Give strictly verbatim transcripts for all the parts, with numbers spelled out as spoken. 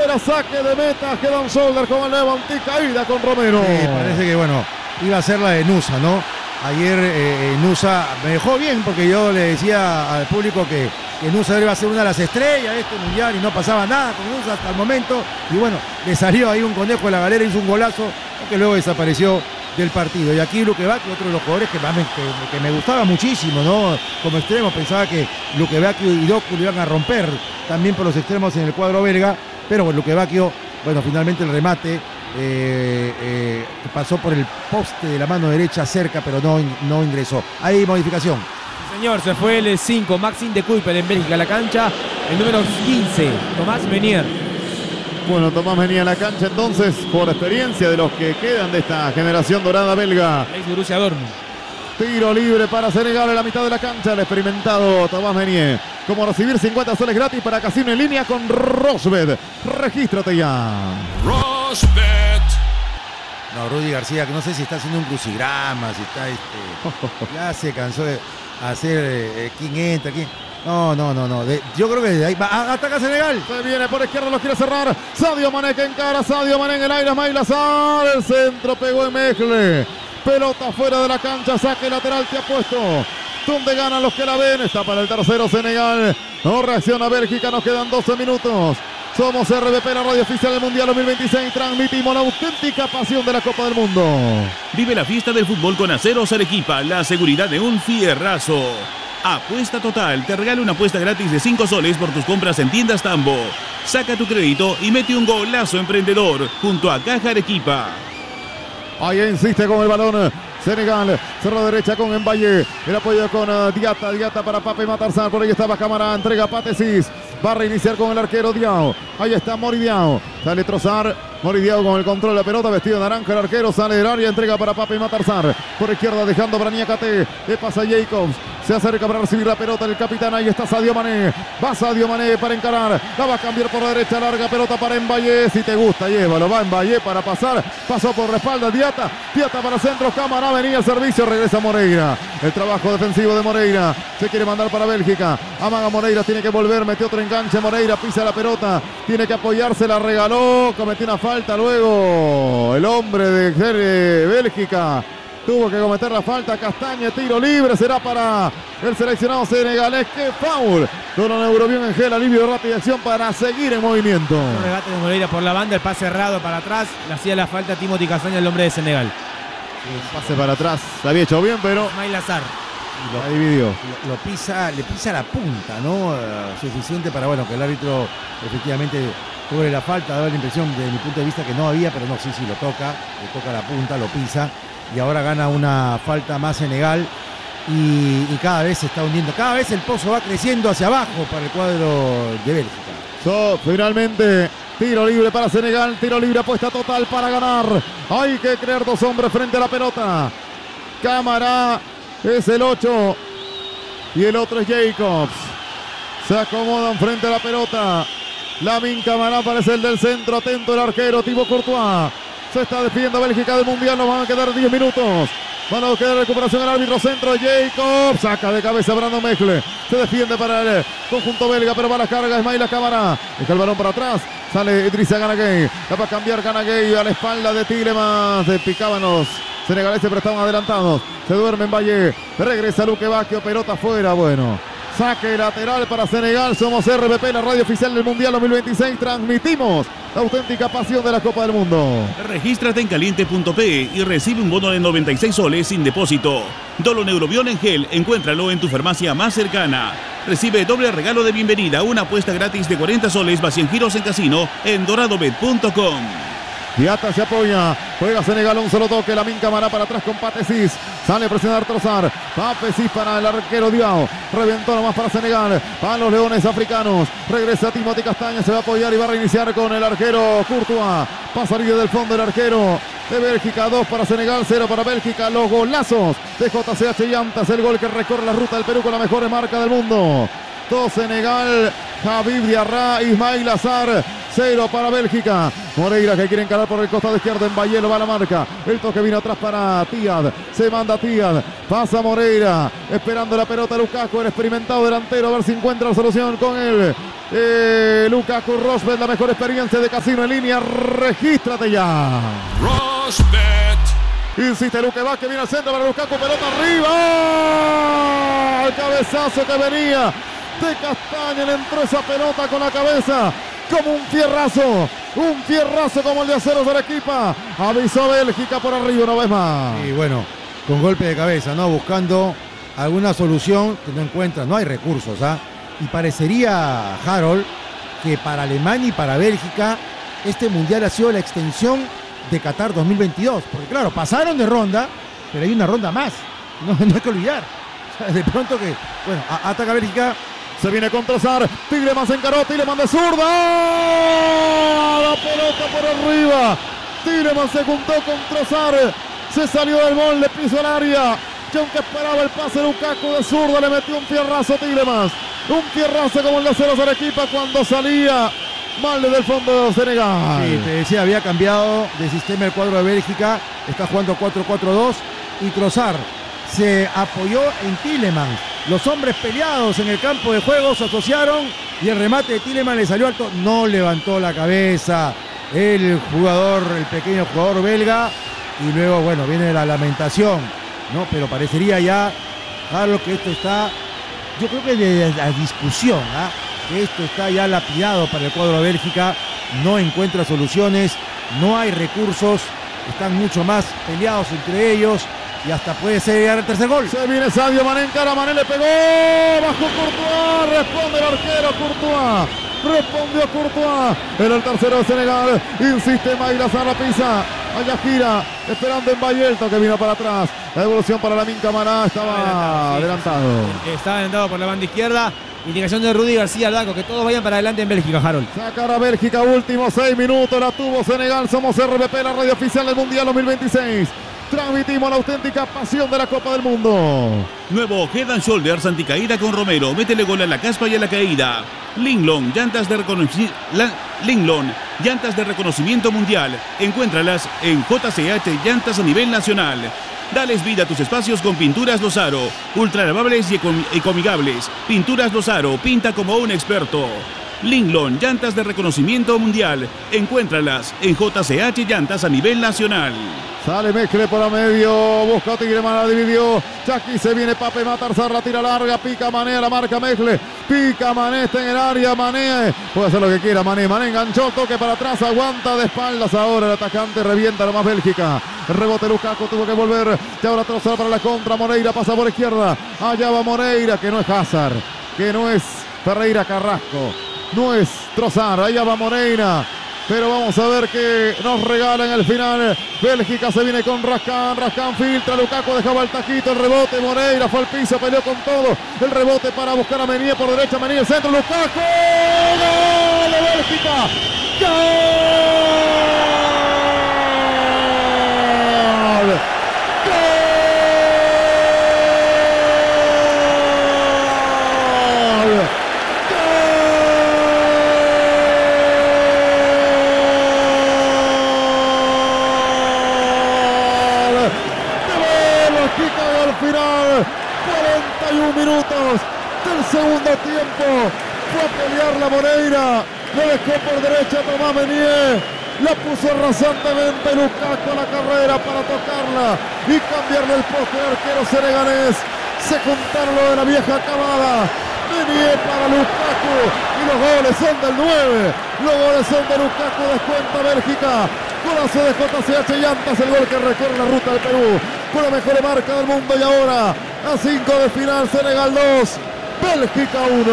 Será saque de meta. Queda un shoulder con el Levante. Caída con Romero. Sí, parece que, bueno, iba a ser la de Nusa, ¿no? Ayer eh, Nusa me dejó bien porque yo le decía al público que, que Nusa iba a ser una de las estrellas de este mundial y no pasaba nada con Nusa hasta el momento. Y bueno, le salió ahí un conejo de la galera, hizo un golazo que luego desapareció del partido. Y aquí Lukebakio, otro de los jugadores que, que, que me gustaba muchísimo, ¿no? Como extremo, pensaba que Lukebakio y Doku lo iban a romper también por los extremos en el cuadro belga. Pero bueno, Lukebakio, bueno, finalmente el remate eh, eh, pasó por el poste de la mano derecha cerca, pero no, no ingresó. Hay modificación. Señor, se fue el cinco, Maxime de Kuipel en Bélgica a la cancha. El número quince, Tomás Menier. Bueno, Tomás venía a la cancha entonces por experiencia de los que quedan de esta generación dorada belga. Ex Borussia Dortmund. Tiro libre para Senegal en la mitad de la cancha. El experimentado Tomás Menier. Como recibir cincuenta soles gratis para casino en línea con Rosbet. Regístrate ya. Rosbet. No, Rudy García, que no sé si está haciendo un crucigrama, si está este. Ya se cansó de hacer eh, quién entra, quién. No, no, no, no. De, yo creo que desde ahí va. Ataca Senegal. Se viene por izquierda, lo quiere cerrar. Sadio Mané que encara. Sadio Mané en el aire. Ismaila Sarr. El centro pegó en Mejle. Pelota fuera de la cancha. Saque lateral te ha puesto. Donde ganan los que la ven. Está para el tercero Senegal. No reacciona Bélgica. Nos quedan doce minutos. Somos R B P, la radio oficial del Mundial dos mil veintiséis. Transmitimos la auténtica pasión de la Copa del Mundo. Vive la fiesta del fútbol con Aceros Arequipa. La seguridad de un fierrazo. Apuesta Total te regala una apuesta gratis de cinco soles por tus compras en tiendas Tambo. Saca tu crédito y mete un golazo emprendedor junto a Caja Arequipa. Ahí insiste con el balón Senegal, cerro derecha con Mbaye, el apoyo con uh, Diata, Diata para Pape Matar Sarr, por ahí estaba Cámara, entrega Patesis, va a reiniciar con el arquero Diao, ahí está Mori Diao, sale Trossard, Mori Diao con el control de la pelota, vestido de naranja el arquero, sale del área, entrega para Pape Matar Sarr, por izquierda dejando para Niakate, le pasa Jacobs, se acerca para recibir la pelota el capitán, ahí está Sadio Mané, va Sadio Mané para encarar, la va a cambiar por la derecha, larga pelota para Mbaye, si te gusta llévalo, va Mbaye para pasar, pasó por la espalda, Diata, Diata para centro, Cámara, venía el servicio, regresa Moreira, el trabajo defensivo de Moreira, se quiere mandar para Bélgica, amaga Moreira, tiene que volver, metió otro enganche, Moreira pisa la pelota, tiene que apoyarse, la regaló, cometió una falta, luego el hombre de Bélgica tuvo que cometer la falta, Castaña, tiro libre, será para el seleccionado senegalés, que foul, con un Eurobión en gel, alivio de rápida acción para seguir en movimiento. Un regate de Moreira por la banda, el pase errado para atrás, le hacía la falta a Timothy Castaña, el hombre de Senegal. El pase para atrás, la había hecho bien, pero Ismaila Sarr. Lo, la dividió. Lo, lo pisa, le pisa la punta, ¿no? Uh, suficiente para, bueno, que el árbitro efectivamente cobre la falta. Daba la impresión, desde mi punto de vista, que no había, pero no, sí, sí, lo toca, le toca la punta, lo pisa. Y ahora gana una falta más Senegal. Y, y cada vez se está hundiendo, cada vez el pozo va creciendo hacia abajo para el cuadro de Bélgica. So, finalmente, tiro libre para Senegal, tiro libre, apuesta total para ganar. Hay que creer dos hombres frente a la pelota. Cámara es el ocho y el otro es Jacobs. Se acomodan frente a la pelota. Lamin Cámara parece el del centro, atento el arquero Thibaut Courtois. Se está despidiendo Bélgica del Mundial, nos van a quedar diez minutos. Van a quedar recuperación al árbitro centro, Jacobs, saca de cabeza Brandon Mejle, se defiende para el conjunto belga, pero va a la carga Ismaila Cámara, deja el balón para atrás, sale Idrissa Gana Gueye, la va a cambiar Gana Gueye a la espalda de Tielemans, de picaban los senegaleses, pero estaban adelantados, se duerme en Valle, regresa Lukebakio, pelota afuera, bueno. Saque lateral para Senegal. Somos R B P, la radio oficial del Mundial dos mil veintiséis. Transmitimos la auténtica pasión de la Copa del Mundo. Regístrate en caliente punto pe y recibe un bono de noventa y seis soles sin depósito. Dolo Neurobión en gel, encuéntralo en tu farmacia más cercana. Recibe doble regalo de bienvenida, una apuesta gratis de cuarenta soles más cien giros en casino en doradobet punto com. Diata se apoya, juega Senegal, un solo toque, Lamin Cámara para atrás con Patesis, sale a presionar Trossard, Patesis para el arquero Diao, reventó nomás para Senegal, para los leones africanos, regresa Timothy Castaña, se va a apoyar y va a reiniciar con el arquero Courtois, pasa salir del fondo el arquero de Bélgica, dos para Senegal, cero para Bélgica, los golazos de J C H Llantas, el gol que recorre la ruta del Perú con la mejor marca del mundo. dos Senegal, Habib Diarra, Ismaila Sarr, cero para Bélgica. Moreira que quiere encarar por el costado izquierdo, en Valle lo va a la marca. El toque vino atrás para Tiad, se manda Tiad, pasa Moreira, esperando la pelota Lukaku, el experimentado delantero, a ver si encuentra la solución con él. Eh, Lukaku Rosbet, la mejor experiencia de casino en línea. Regístrate ya. Rosbet. Insiste Luque Vázquez, viene al centro para Lukaku, pelota arriba. El cabezazo que venía de Castaña, le entró esa pelota con la cabeza como un fierrazo. Un fierrazo como el de Aceros de Arequipa. Avisó Bélgica por arriba una vez más. Y bueno, con golpe de cabeza, ¿no? Buscando alguna solución que no encuentra. No hay recursos, ¿ah? Y parecería, Harold, que para Alemania y para Bélgica este mundial ha sido la extensión de Qatar dos mil veintidós. Porque claro, pasaron de ronda, pero hay una ronda más. No, no hay que olvidar. O sea, de pronto que, bueno, a, ataca Bélgica. Se viene con Trossard. Tielemans encaró. Tielemans de zurda. La pelota por arriba. Tielemans se juntó con Trossard. Se salió del gol. Le pisó el área. Y aunque esperaba el pase, Lukaku de zurda le metió un fierrazo a Tielemans. Un fierrazo como el de Aceros Arequipa cuando salía mal desde el fondo de Senegal. Sí, te decía, había cambiado de sistema el cuadro de Bélgica. Está jugando cuatro cuatro dos. Y Trossard se apoyó en Tielemans. Los hombres peleados en el campo de juego se asociaron y el remate de Tielemans le salió alto. No levantó la cabeza el jugador, el pequeño jugador belga. Y luego, bueno, viene la lamentación, ¿no? Pero parecería ya, claro, que esto está, yo creo que de la discusión, ¿ah? Que esto está ya lapidado para el cuadro de Bélgica. No encuentra soluciones, no hay recursos, están mucho más peleados entre ellos. Y hasta puede ser llegar el tercer gol. Se viene Sadio Mané en cara, Mané le pegó, bajo Courtois, responde el arquero Courtois, respondió Courtois, era el tercero de Senegal, insiste Mayra Sarrapiza, allá gira, esperando en Bayelto que vino para atrás, la devolución para Lamine Camara, estaba adelantado. Estaba adelantado por la banda izquierda. Indicación de Rudy García Blanco, que todos vayan para adelante en Bélgica, Harold. Sacar a Bélgica, últimos seis minutos, la tuvo Senegal, somos R B P, la radio oficial del Mundial dos mil veintiséis. Transmitimos la auténtica pasión de la Copa del Mundo. Nuevo Head and Shoulders anticaída con Romero. Métele gol a la caspa y a la caída. Linglong, llantas de, reconoci la Linglong, llantas de reconocimiento mundial. Encuéntralas en J C H Llantas a nivel nacional. Dales vida a tus espacios con Pinturas Lozaro. Ultra lavables y ecom ecoamigables. Pinturas Lozaro, pinta como un experto. Linglong, llantas de reconocimiento mundial. Encuéntralas en J C H Llantas a nivel nacional. Sale Mezcle por la medio, busca Tigreman, la dividió. Aquí se viene Pape Matarzar, la tira larga, pica Mané a la marca Mezcle. Pica Mané, está en el área, Mané. Puede hacer lo que quiera Mané. Mané enganchó, toque para atrás, aguanta de espaldas ahora el atacante, revienta nomás Bélgica. Rebote Lukaku, tuvo que volver. Y ahora Trossard para la contra, Moreira pasa por izquierda. Allá va Moreira, que no es Hazard, que no es Ferreira Carrasco. No es Trossard, allá va Moreira. Pero vamos a ver qué nos regala en el final. Bélgica se viene con Rascan. Rascan filtra. Lukaku dejaba el taquito. El rebote. Moreira fue al piso. Peleó con todo. El rebote para buscar a Menier por derecha. Menier centro. Lukaku. ¡Gol de Bélgica! ¡Gol! cuarenta y un minutos del segundo tiempo. Fue a pelear la Moreira. Le dejó por derecha a Tomás Menier. La puso rasantemente Lukaku a la carrera para tocarla y cambiarle el poste al arquero senegalés. Se juntaron lo de la vieja camada. Menier para Lukaku y los goles son del nueve. Los goles son de Lukaku. Descuenta Bélgica. Golazo de J C H Llantas, el gol que recorre la ruta del Perú con la mejor marca del mundo. Y ahora a cinco de final, Senegal dos, Bélgica uno.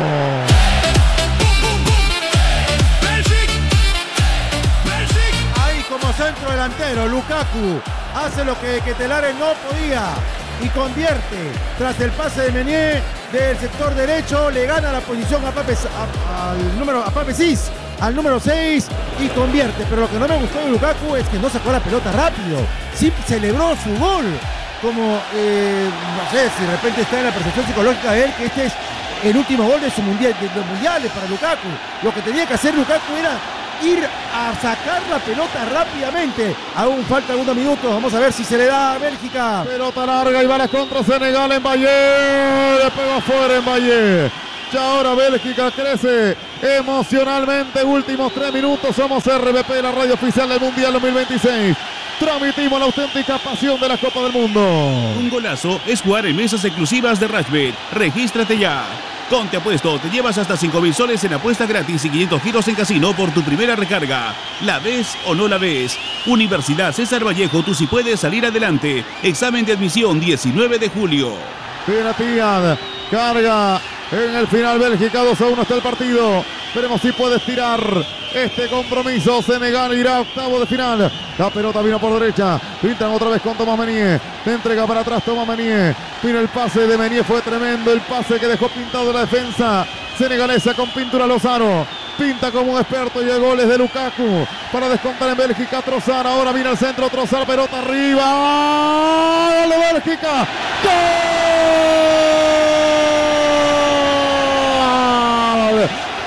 Ahí como centro delantero, Lukaku hace lo que Ketelaere no podía y convierte. Tras el pase de Menier del sector derecho, le gana la posición a Pape, a, al número, a Pape Cis, al número seis, y convierte. Pero lo que no me gustó de Lukaku es que no sacó la pelota rápido. Sí celebró su gol. Como, eh, no sé, si de repente está en la percepción psicológica de él que este es el último gol de, su mundial, de los mundiales para Lukaku. Lo que tenía que hacer Lukaku era ir a sacar la pelota rápidamente. Aún falta algunos minutos. Vamos a ver si se le da a Bélgica. Pelota larga y va a la contra Senegal en Valle. Le pegó afuera en Valle. Ya ahora Bélgica crece emocionalmente. Últimos tres minutos. Somos R B P, la radio oficial del Mundial dos mil veintiséis. Transmitimos la auténtica pasión de la Copa del Mundo. Un golazo es jugar en mesas exclusivas de Rashbet. Regístrate ya. Con Te Apuesto te llevas hasta cinco mil soles en apuesta gratis y quinientos giros en casino por tu primera recarga. ¿La ves o no la ves? Universidad César Vallejo, tú sí puedes salir adelante. Examen de admisión diecinueve de julio. Piratía carga en el final. Bélgica dos a uno está el partido. Veremos si puede estirar este compromiso. Senegal irá a octavo de final. La pelota vino por derecha. Pintan otra vez con Thomas Meunier. Le entrega para atrás Thomas Meunier. Vino el pase de Meunier. Fue tremendo el pase que dejó pintado la defensa senegalesa con pintura Lozano. Pinta como un experto y el gol es de Lukaku para descontar en Bélgica. Trossard, ahora viene al centro. Trossard, pelota arriba. ¡Gol de Bélgica! ¡Gol!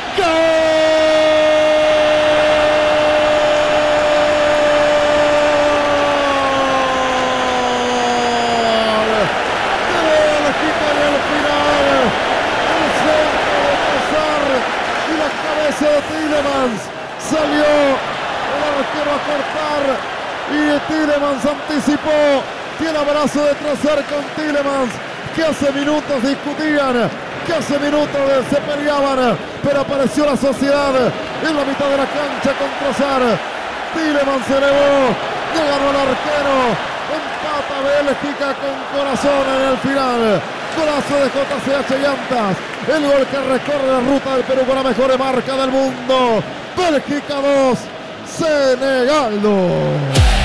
Salió el arquero a cortar y Tielemans anticipó. Y el abrazo de Trossard con Tielemans, que hace minutos discutían, que hace minutos se peleaban, pero apareció la sociedad en la mitad de la cancha con Trossard. Tielemans se elevó, le ganó al arquero, empata Bélgica con corazón en el final. Golazo de J C H Llantas, el gol que recorre la ruta del Perú con la mejor marca del mundo. Bélgica dos, Senegal dos.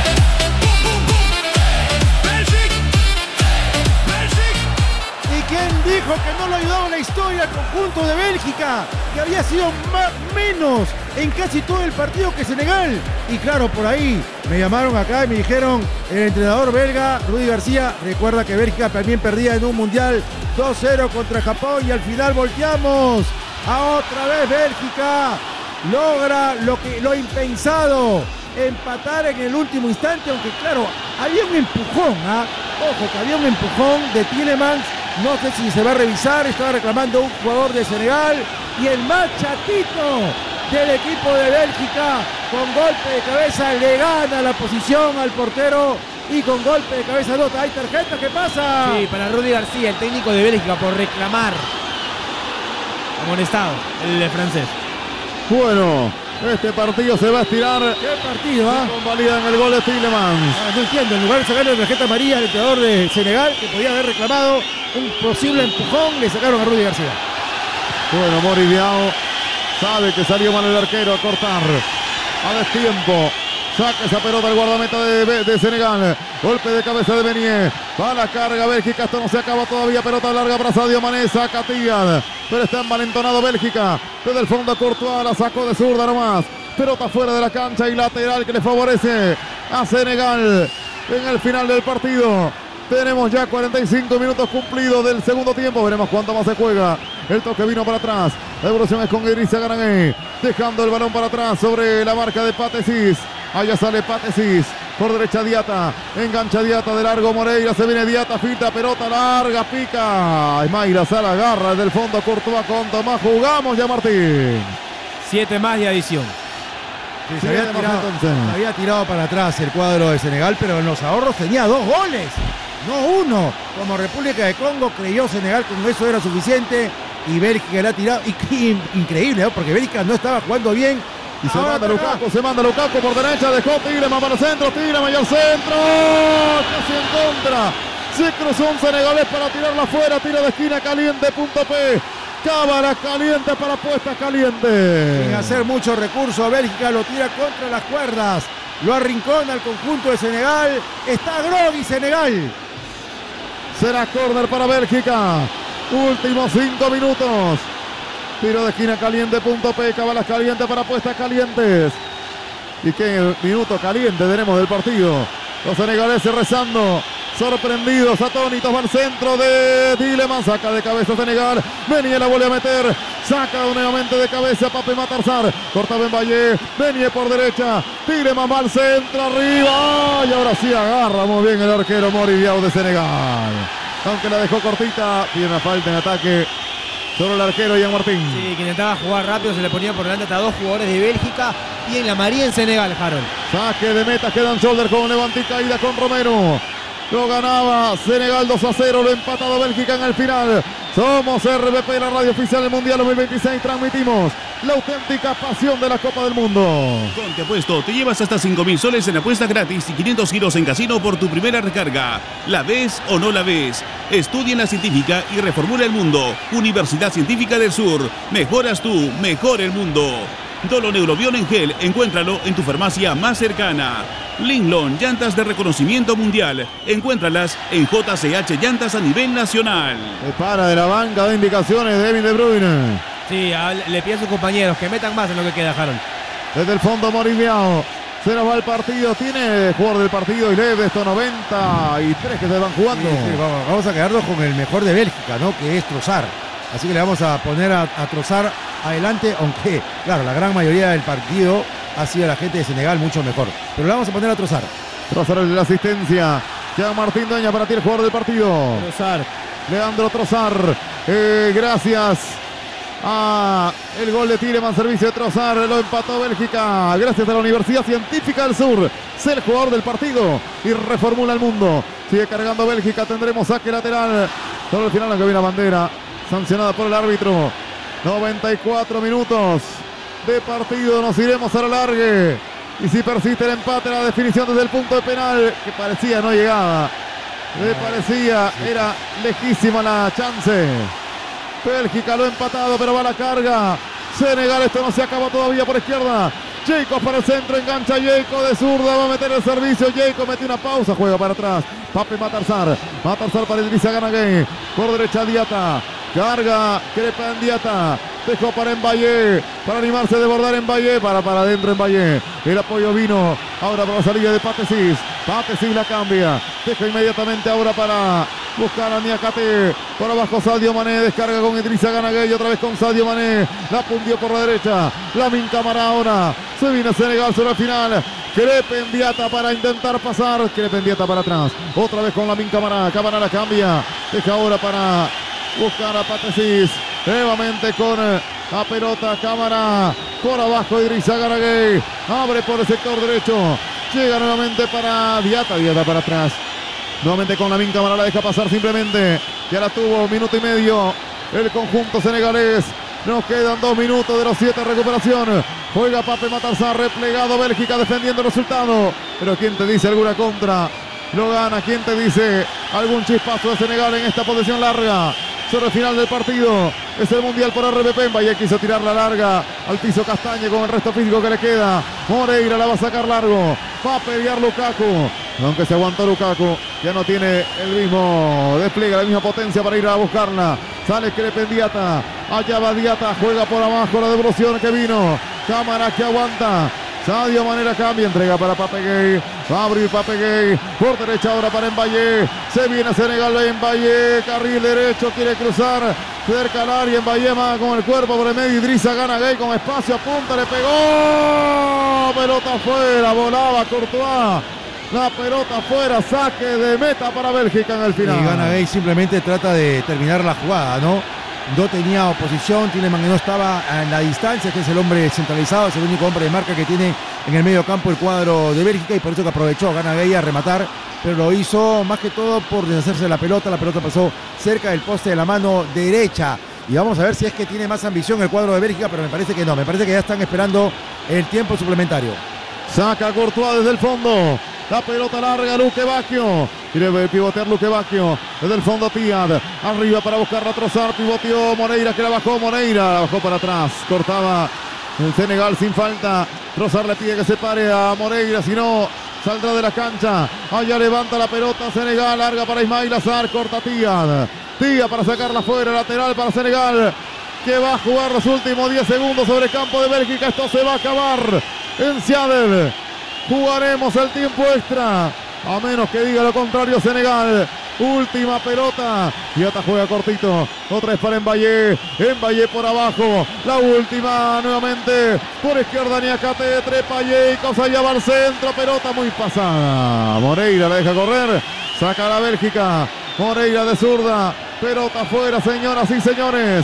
¿Y quién dijo que no lo ayudaba la historia al conjunto de Bélgica? Que había sido más, menos en casi todo el partido que Senegal. Y claro, por ahí me llamaron acá y me dijeron, el entrenador belga, Rudy García, recuerda que Bélgica también perdía en un mundial dos cero contra Japón y al final volteamos. A otra vez Bélgica logra lo, que, lo impensado, empatar en el último instante, aunque claro, había un empujón, ¿ah? Ojo, que había un empujón de Tielemans, no sé si se va a revisar, estaba reclamando un jugador de Senegal, y el más chatito del equipo de Bélgica, con golpe de cabeza, le gana la posición al portero, y con golpe de cabeza nota, hay tarjeta, ¿qué pasa? Sí, para Rudy García, el técnico de Bélgica, por reclamar, amonestado, el francés. Bueno, este partido se va a estirar. ¿Qué partido, ah? Convalida en el gol de Tielemans. Ah, no entiendo, en lugar de sacarle la tarjeta amarilla al entrenador de Senegal, que podía haber reclamado un posible empujón, le sacaron a Rudy García. Bueno, Mori Diao sabe que salió mal el arquero a cortar. A destiempo. Saca esa pelota al guardameta de, de Senegal. Golpe de cabeza de Meunier. Va a la carga Bélgica. Esto no se acaba todavía. Pelota larga para Sadio Mané. Saca Tiad. Pero está envalentonado Bélgica. Desde el fondo Courtois la sacó de zurda nomás. Pelota fuera de la cancha y lateral que le favorece a Senegal en el final del partido. Tenemos ya cuarenta y cinco minutos cumplidos del segundo tiempo. Veremos cuánto más se juega. El toque vino para atrás. La devolución es con Idrissa Gana, dejando el balón para atrás sobre la marca de Pathé Ciss. Allá sale Pathé Ciss. Por derecha Diatta. Engancha Diatta de largo Moreira. Se viene Diatta. Filtra pelota larga. Pica. Mayra Sala agarra desde el fondo. Courtois con Tomás. Jugamos ya Martín. Siete más de adición. Sí, se, había tirado, se había tirado para atrás el cuadro de Senegal, pero en los ahorros tenía dos goles. No uno. Como República de Congo creyó Senegal con eso era suficiente. Y Bélgica le ha tirado. Y, y, increíble, ¿no? Porque Bélgica no estaba jugando bien. Y se Ahora manda Lukaku, se manda Lukaku por derecha, dejó Tielemans para el centro, Tielemans y al centro, casi en contra. Se cruzó un senegalés para tirarla afuera, tiro de esquina caliente, punto P. Cámara caliente para puestas caliente. Sin hacer mucho recurso, Bélgica lo tira contra las cuerdas. Lo arrincona al conjunto de Senegal. Está groggy Senegal. Será córner para Bélgica. Últimos cinco minutos. Tiro de esquina caliente, punto P, cabalas caliente para puestas calientes. Y qué minuto caliente tenemos del partido. Los senegaleses rezando, sorprendidos, atónitos, va al centro de Tielemans, saca de cabeza Senegal. Meunier la vuelve a meter, saca nuevamente de cabeza Pape Matar Sarr. Corta Benvalle, Meunier por derecha, Tielemans va al centro, arriba. Y ahora sí agarra muy bien el arquero Mori Diao de Senegal. Aunque la dejó cortita, tiene una falta en ataque Solo el arquero Jean Martín. Sí, que intentaba jugar rápido, se le ponía por delante hasta dos jugadores de Bélgica y en la María en Senegal, Harold. Saque de meta, quedan shoulder con levante y caída con Romero. Lo ganaba Senegal dos a cero, lo ha empatado Bélgica en el final. Somos R B P, la radio oficial del Mundial dos mil veintiséis. Transmitimos la auténtica pasión de la Copa del Mundo. Con Te Apuesto te llevas hasta cinco mil soles en apuestas gratis y quinientos giros en casino por tu primera recarga. ¿La ves o no la ves? Estudia en la científica y reformula el mundo. Universidad Científica del Sur. Mejoras tú, mejor el mundo. Dolo Neurobión en gel, encuéntralo en tu farmacia más cercana. Linglong, llantas de reconocimiento mundial. Encuéntralas en J C H Llantas a nivel nacional. Se para de la banca de indicaciones de Kevin De Bruyne. Sí, a, le pide a sus compañeros que metan más en lo que queda, Harold. Desde el fondo Moribiao. Se nos va el partido. Tiene jugador del partido y de estos noventa y tres que se van jugando. Sí, sí, vamos, vamos a quedarnos con el mejor de Bélgica, ¿no? Que es Trossard. Así que le vamos a poner a, a Trossard adelante, aunque, claro, la gran mayoría del partido ha sido la gente de Senegal mucho mejor. Pero le vamos a poner a Trossard. Trossard el de la asistencia. Jean Martín Dueña para ti el jugador del partido. Trossard. Leandro Trossard. Eh, gracias a el gol de Tielemans, servicio de Trossard, lo empató Bélgica. Gracias a la Universidad Científica del Sur. Ser el jugador del partido y reformula el mundo. Sigue cargando Bélgica. Tendremos saque lateral. Solo al final, aunque viene la bandera sancionada por el árbitro. noventa y cuatro minutos de partido, nos iremos a la largue. Y si persiste el empate, la definición desde el punto de penal, que parecía no llegaba. Le parecía, era lejísima la chance. Bélgica lo ha empatado, pero va a la carga. Senegal, esto no se acaba todavía por izquierda. Jacob para el centro, engancha Jacob de zurda, va a meter el servicio. Jacob mete una pausa, juega para atrás. Pape Matarsar, Matarsar para Idrissa Gana Gueye. Por derecha Diata. Carga, Crépin Diata, dejó para Mbaye, para animarse a desbordar Mbaye, para para adentro Mbaye, el apoyo vino, ahora para la salida de Patesis, Patesis la cambia, deja inmediatamente ahora para buscar a Niakate, por abajo Sadio Mané, descarga con Idrissa Gana Gueye, otra vez con Sadio Mané, la puntió por la derecha, Lamine Camara ahora, se viene Senegal sobre el final. Crépin Diata para intentar pasar, Crépin Diata para atrás, otra vez con Lamine Camara, Camara la cambia, deja ahora para buscar a Patesis, nuevamente con la pelota, Cámara, por abajo Idrissa Gana Gueye, abre por el sector derecho, llega nuevamente para Diata, Diata para atrás, nuevamente con Lamine Camara, la deja pasar simplemente, ya la tuvo, minuto y medio, el conjunto senegalés, nos quedan dos minutos de los siete, recuperación, juega Pape Matarsar, replegado Bélgica defendiendo el resultado, pero ¿quién te dice alguna contra? Lo gana, ¿quién te dice algún chispazo de Senegal en esta posición larga? Sobre el final del partido, es el Mundial por R B P. Mbaye quiso tirar la larga al piso Castañe con el resto físico que le queda. Moreira la va a sacar largo, va a pelear Lukaku, aunque se aguantó Lukaku, ya no tiene el mismo despliegue, la misma potencia para ir a buscarla. Sale Crépin Diata, allá va Diata, juega por abajo la devolución que vino. Cámara que aguanta. Sadio Mané la cambia, entrega para Pape Gueye, va a abrir Pape Gueye, por derecha ahora para Mbaye, se viene Senegal, Mbaye, carril derecho, quiere cruzar, cerca al área, Mbaye más con el cuerpo por el medio, Idrissa Gana Gueye con espacio, apunta, le pegó, pelota afuera, volaba Courtois, la pelota afuera, saque de meta para Bélgica en el final. Y Gana Gueye simplemente trata de terminar la jugada, ¿no? No tenía oposición, Tielemans no estaba en la distancia, que es el hombre centralizado, es el único hombre de marca que tiene en el medio campo el cuadro de Bélgica, y por eso que aprovechó Gana Gueye a rematar, pero lo hizo más que todo por deshacerse de la pelota. La pelota pasó cerca del poste de la mano derecha, y vamos a ver si es que tiene más ambición el cuadro de Bélgica, pero me parece que no, me parece que ya están esperando el tiempo suplementario. Saca Courtois desde el fondo. La pelota larga, Luque Bacchio. Quiere pivotear Luque Bacchio. Desde el fondo Tiad. Arriba para buscar a Trossard. Pivoteó Moreira, que la bajó. Moreira la bajó para atrás. Cortaba el Senegal sin falta. Trossard le pide que se pare a Moreira. Si no, saldrá de la cancha. Allá levanta la pelota Senegal. Larga para Ismail Azar. Corta Tiad. Tiad para sacarla fuera. Lateral para Senegal, que va a jugar los últimos diez segundos sobre el campo de Bélgica. Esto se va a acabar en Seattle. Jugaremos el tiempo extra, a menos que diga lo contrario Senegal. Última pelota, Diata juega cortito, otra vez para Mbaye, Mbaye por abajo, la última nuevamente por izquierda, Niakate, trepa Jacob, allá va al centro, pelota muy pasada, Moreira la deja correr, saca a la Bélgica, Moreira de zurda, pelota afuera, señoras y señores.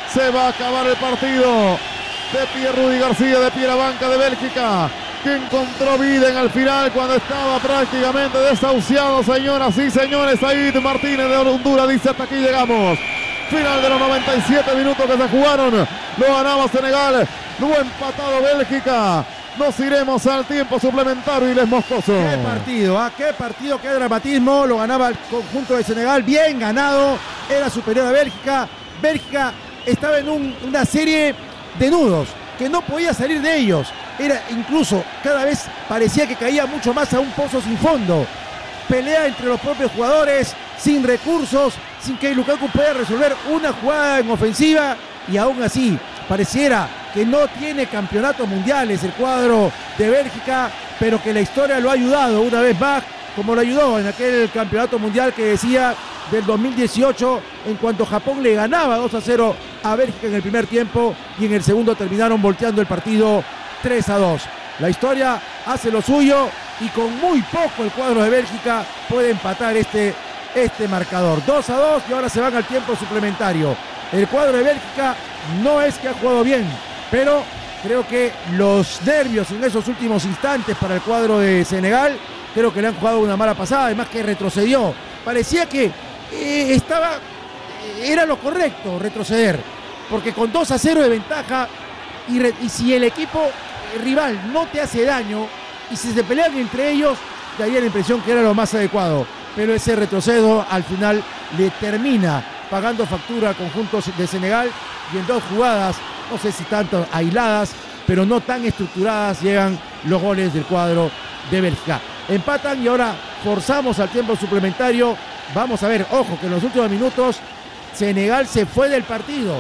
Se va a acabar el partido. De pie Rudy García, de pie la banca de Bélgica, que encontró vida en el final cuando estaba prácticamente desahuciado, señoras y señores. Said Martínez de Honduras dice: hasta aquí llegamos. Final de los noventa y siete minutos que se jugaron. Lo ganaba Senegal, lo ha empatado Bélgica. Nos iremos al tiempo suplementario y Les Moscoso. Qué partido, ¿ah? Qué partido, qué dramatismo. Lo ganaba el conjunto de Senegal, bien ganado. Era superior a Bélgica. Bélgica estaba en un, una serie de nudos que no podía salir de ellos. Era incluso, cada vez parecía que caía mucho más a un pozo sin fondo. Pelea entre los propios jugadores, sin recursos, sin que Lukaku pueda resolver una jugada en ofensiva, y aún así pareciera que no tiene campeonatos mundiales el cuadro de Bélgica, pero que la historia lo ha ayudado una vez más, como lo ayudó en aquel campeonato mundial que decía del dos mil dieciocho, en cuanto Japón le ganaba dos a cero a Bélgica en el primer tiempo, y en el segundo terminaron volteando el partido tres a dos. La historia hace lo suyo, y con muy poco el cuadro de Bélgica puede empatar este, este marcador. dos a dos, y ahora se van al tiempo suplementario. El cuadro de Bélgica no es que ha jugado bien, pero creo que los nervios en esos últimos instantes para el cuadro de Senegal, creo que le han jugado una mala pasada, además que retrocedió. Parecía que eh, estaba, eh, era lo correcto retroceder, porque con dos a cero de ventaja, y, re, y si el equipo rival no te hace daño, y si se pelean entre ellos, daría la impresión que era lo más adecuado. Pero ese retroceso al final le termina pagando factura al conjunto de Senegal, y en dos jugadas, no sé si tanto aisladas, pero no tan estructuradas, llegan los goles del cuadro de Bélgica. Empatan y ahora forzamos al tiempo suplementario. Vamos a ver, ojo, que en los últimos minutos Senegal se fue del partido.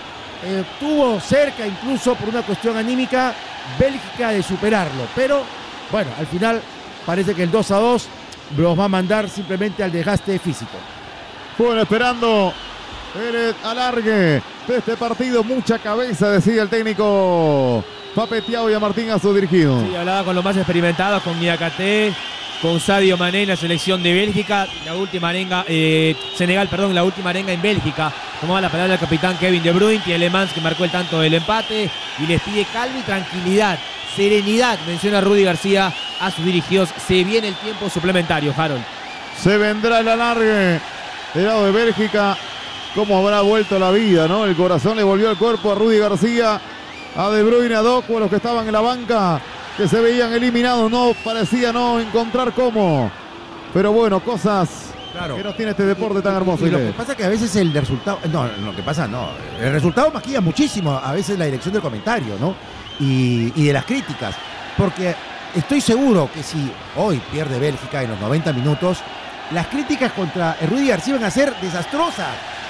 Eh, tuvo cerca, incluso por una cuestión anímica, Bélgica de superarlo. Pero, bueno, al final parece que el dos a dos los va a mandar simplemente al desgaste físico. Bueno, esperando el alargue de este partido. Mucha cabeza, decía el técnico Pape Thiaw, y a Martín Azo dirigido. Sí, hablaba con los más experimentados, con Niakate, con Sadio Mané en la selección de Bélgica, la última arenga, eh, Senegal, perdón, la última arenga en Bélgica. Tomaba la palabra el capitán Kevin De Bruyne, Tielemans, que marcó el tanto del empate, y les pide calma y tranquilidad, serenidad, menciona Rudy García a sus dirigidos. Se viene el tiempo suplementario, Harold. Se vendrá el alargue del lado de Bélgica. Cómo habrá vuelto la vida, ¿no? El corazón le volvió al cuerpo a Rudy García, a De Bruyne, a Doku, a los que estaban en la banca, que se veían eliminados. No parecía no encontrar cómo. Pero bueno, cosas claro que no tiene este deporte tan hermoso. Y, y lo que pasa es que a veces el resultado, no, lo que pasa no, el resultado maquilla muchísimo a veces la dirección del comentario, ¿no? Y, y de las críticas, porque estoy seguro que si hoy pierde Bélgica en los noventa minutos, las críticas contra Rudy García van a ser desastrosas.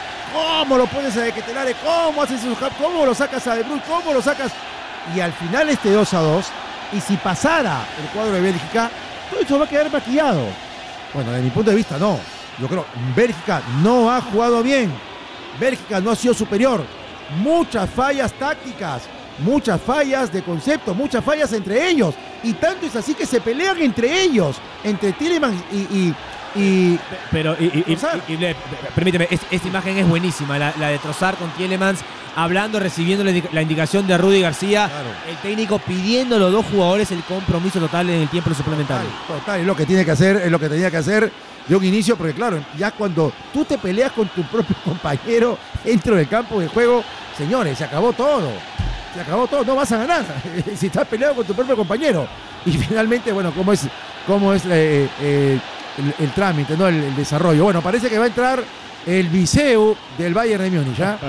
¿Cómo lo pones a De Ketelaere? ¿Cómo haces esos cap? ¿Cómo lo sacas a De Bruyne? ¿Cómo lo sacas? Y al final este dos a dos, y si pasara el cuadro de Bélgica, todo eso va a quedar maquillado. Bueno, desde mi punto de vista no. Yo creo que Bélgica no ha jugado bien. Bélgica no ha sido superior. Muchas fallas tácticas, muchas fallas de concepto, muchas fallas entre ellos. Y tanto es así que se pelean entre ellos, entre Tielemans y... y Y, pero y, y, y, y, permíteme, es, esta imagen es buenísima, la, la de Trossard con Tielemans hablando, recibiendo la, la indicación de Rudy García, claro. El técnico pidiendo a los dos jugadores el compromiso total en el tiempo suplementario. Total, total, es lo que tiene que hacer, es lo que tenía que hacer de un inicio, porque claro, ya cuando tú te peleas con tu propio compañero dentro del campo de juego, señores, se acabó todo. Se acabó todo, no vas a ganar si estás peleado con tu propio compañero. Y finalmente, bueno, ¿cómo es, cómo es eh, eh, El, el trámite, ¿no? El, el desarrollo? Bueno, parece que va a entrar el Viseu del Bayern de Múnich, ¿ya?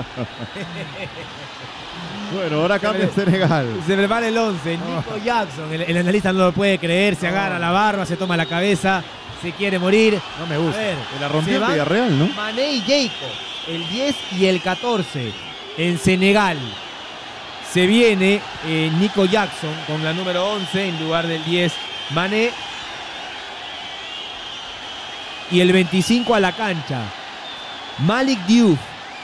Bueno, ahora cambia el Senegal. Se me vale el once, Nico Jackson. El, el analista no lo puede creer, se agarra la barba, se toma la cabeza, se quiere morir. No me gusta. A ver, se la rompió el Villarreal, ¿no? Mané y Jacob, el diez y el catorce en Senegal. Se viene eh, Nico Jackson con la número once en lugar del diez, Mané. Y el veinticinco a la cancha, Malik Diouf.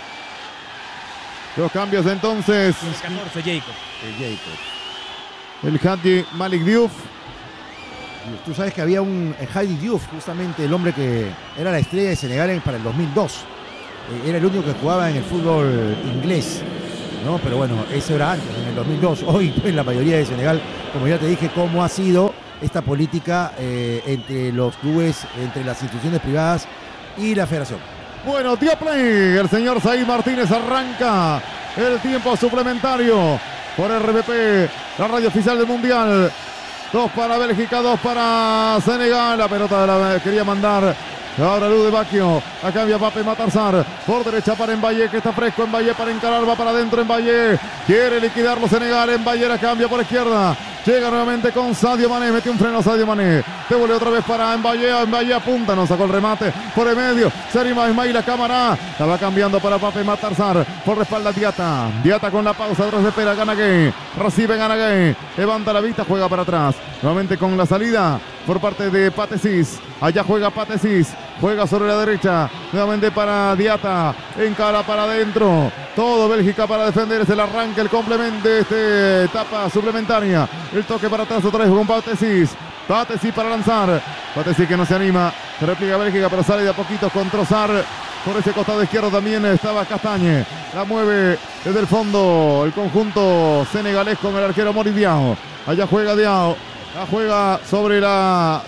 Los cambios entonces. El catorce, Jacob. El Jacob. El Hadji Malik Diouf. Tú sabes que había un Hadji Diouf, justamente el hombre que era la estrella de Senegal para el dos mil dos. eh, era el único que jugaba en el fútbol inglés, ¿no? Pero bueno, eso era antes, en el dos mil dos. Hoy, pues, la mayoría de Senegal, como ya te dije, cómo ha sido esta política eh, entre los clubes, entre las instituciones privadas y la federación. Bueno, dio play el señor Said Martínez, arranca el tiempo suplementario por R P P, la radio oficial del Mundial. Dos para Bélgica, dos para Senegal. La pelota la quería mandar ahora Luz de Baquio. A cambio Pape Matarzar. Por derecha para Mbaye, que está fresco. Mbaye para encarar, va para adentro. Mbaye quiere liquidarlo Senegal. Mbaye la cambia por izquierda. Llega nuevamente con Sadio Mané. Mete un freno Sadio Mané. Devuelve otra vez para Mbaye. Mbaye apunta. No sacó el remate por el medio. Se anima Ismail la cámara. La va cambiando para Pape Matarzar. Por respalda Diata. Diata con la pausa. Atrás de espera. Gana Gay. Recibe Gana Gay. Levanta la vista. Juega para atrás. Nuevamente con la salida por parte de Patesis. Allá juega Patesis. Juega sobre la derecha. Nuevamente para Diata. Encara para adentro. Todo Bélgica para defender. Es el arranque, el complemento de esta etapa suplementaria. El toque para atrás otra vez con Patesis. Patesis para lanzar. Patesis que no se anima. Se repliega Bélgica, pero sale de a poquitos con Trossard. Por ese costado izquierdo también estaba Castañe. La mueve desde el fondo el conjunto senegalés con el arquero Mori Diao. Allá juega Diao. La juega sobre la...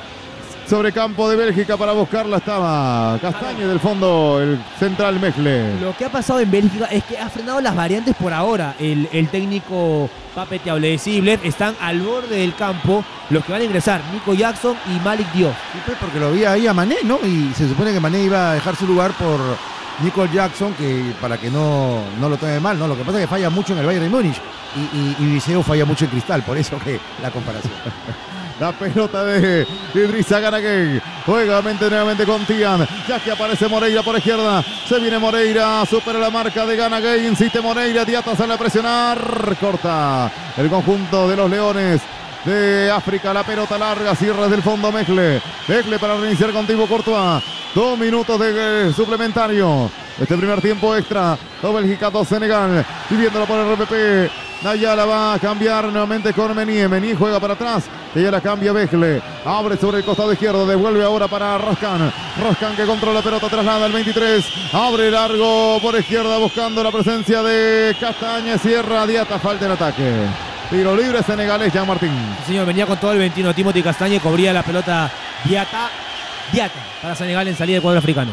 sobre campo de Bélgica para buscarla. Estaba Castañe del fondo, el central Mejle. Lo que ha pasado en Bélgica es que ha frenado las variantes por ahora. El, el técnico Pape Thiaw Sibler están al borde del campo los que van a ingresar, Nico Jackson y Malik Diop. Sí, pues, porque lo vi ahí a Mané, ¿no? Y se supone que Mané iba a dejar su lugar por Nico Jackson, que para que no, no lo tome mal, ¿no? Lo que pasa es que falla mucho en el Bayern de Múnich y, y, y Viseu falla mucho en Cristal, por eso que la comparación. La pelota de Idrissa Gana Gueye. Juega nuevamente, nuevamente con Tian. Ya que aparece Moreira por izquierda. Se viene Moreira. Supera la marca de Gana Gueye. Insiste Moreira. Diata sale a presionar. Corta el conjunto de los Leones de África. La pelota larga. Cierra desde el fondo Mejle. Mejle para reiniciar con Thibaut Courtois. Dos minutos de eh, suplementario. Este primer tiempo extra. Dos Bélgica, dos Senegal. Viviéndolo por el R P P. Naya la va a cambiar nuevamente con Menier. Menier juega para atrás. Ella la cambia Bejle. Abre sobre el costado izquierdo. Devuelve ahora para Raskan. Raskan que controla la pelota. Traslada el veintitrés. Abre largo por izquierda buscando la presencia de Castañe. Cierra Diata. Falta el ataque. Tiro libre senegalés, Jean Martín. Sí, señor, venía con todo el veintiuno. Timothy Castañe cubría la pelota. Diata. Diata para Senegal en salida del cuadro africano.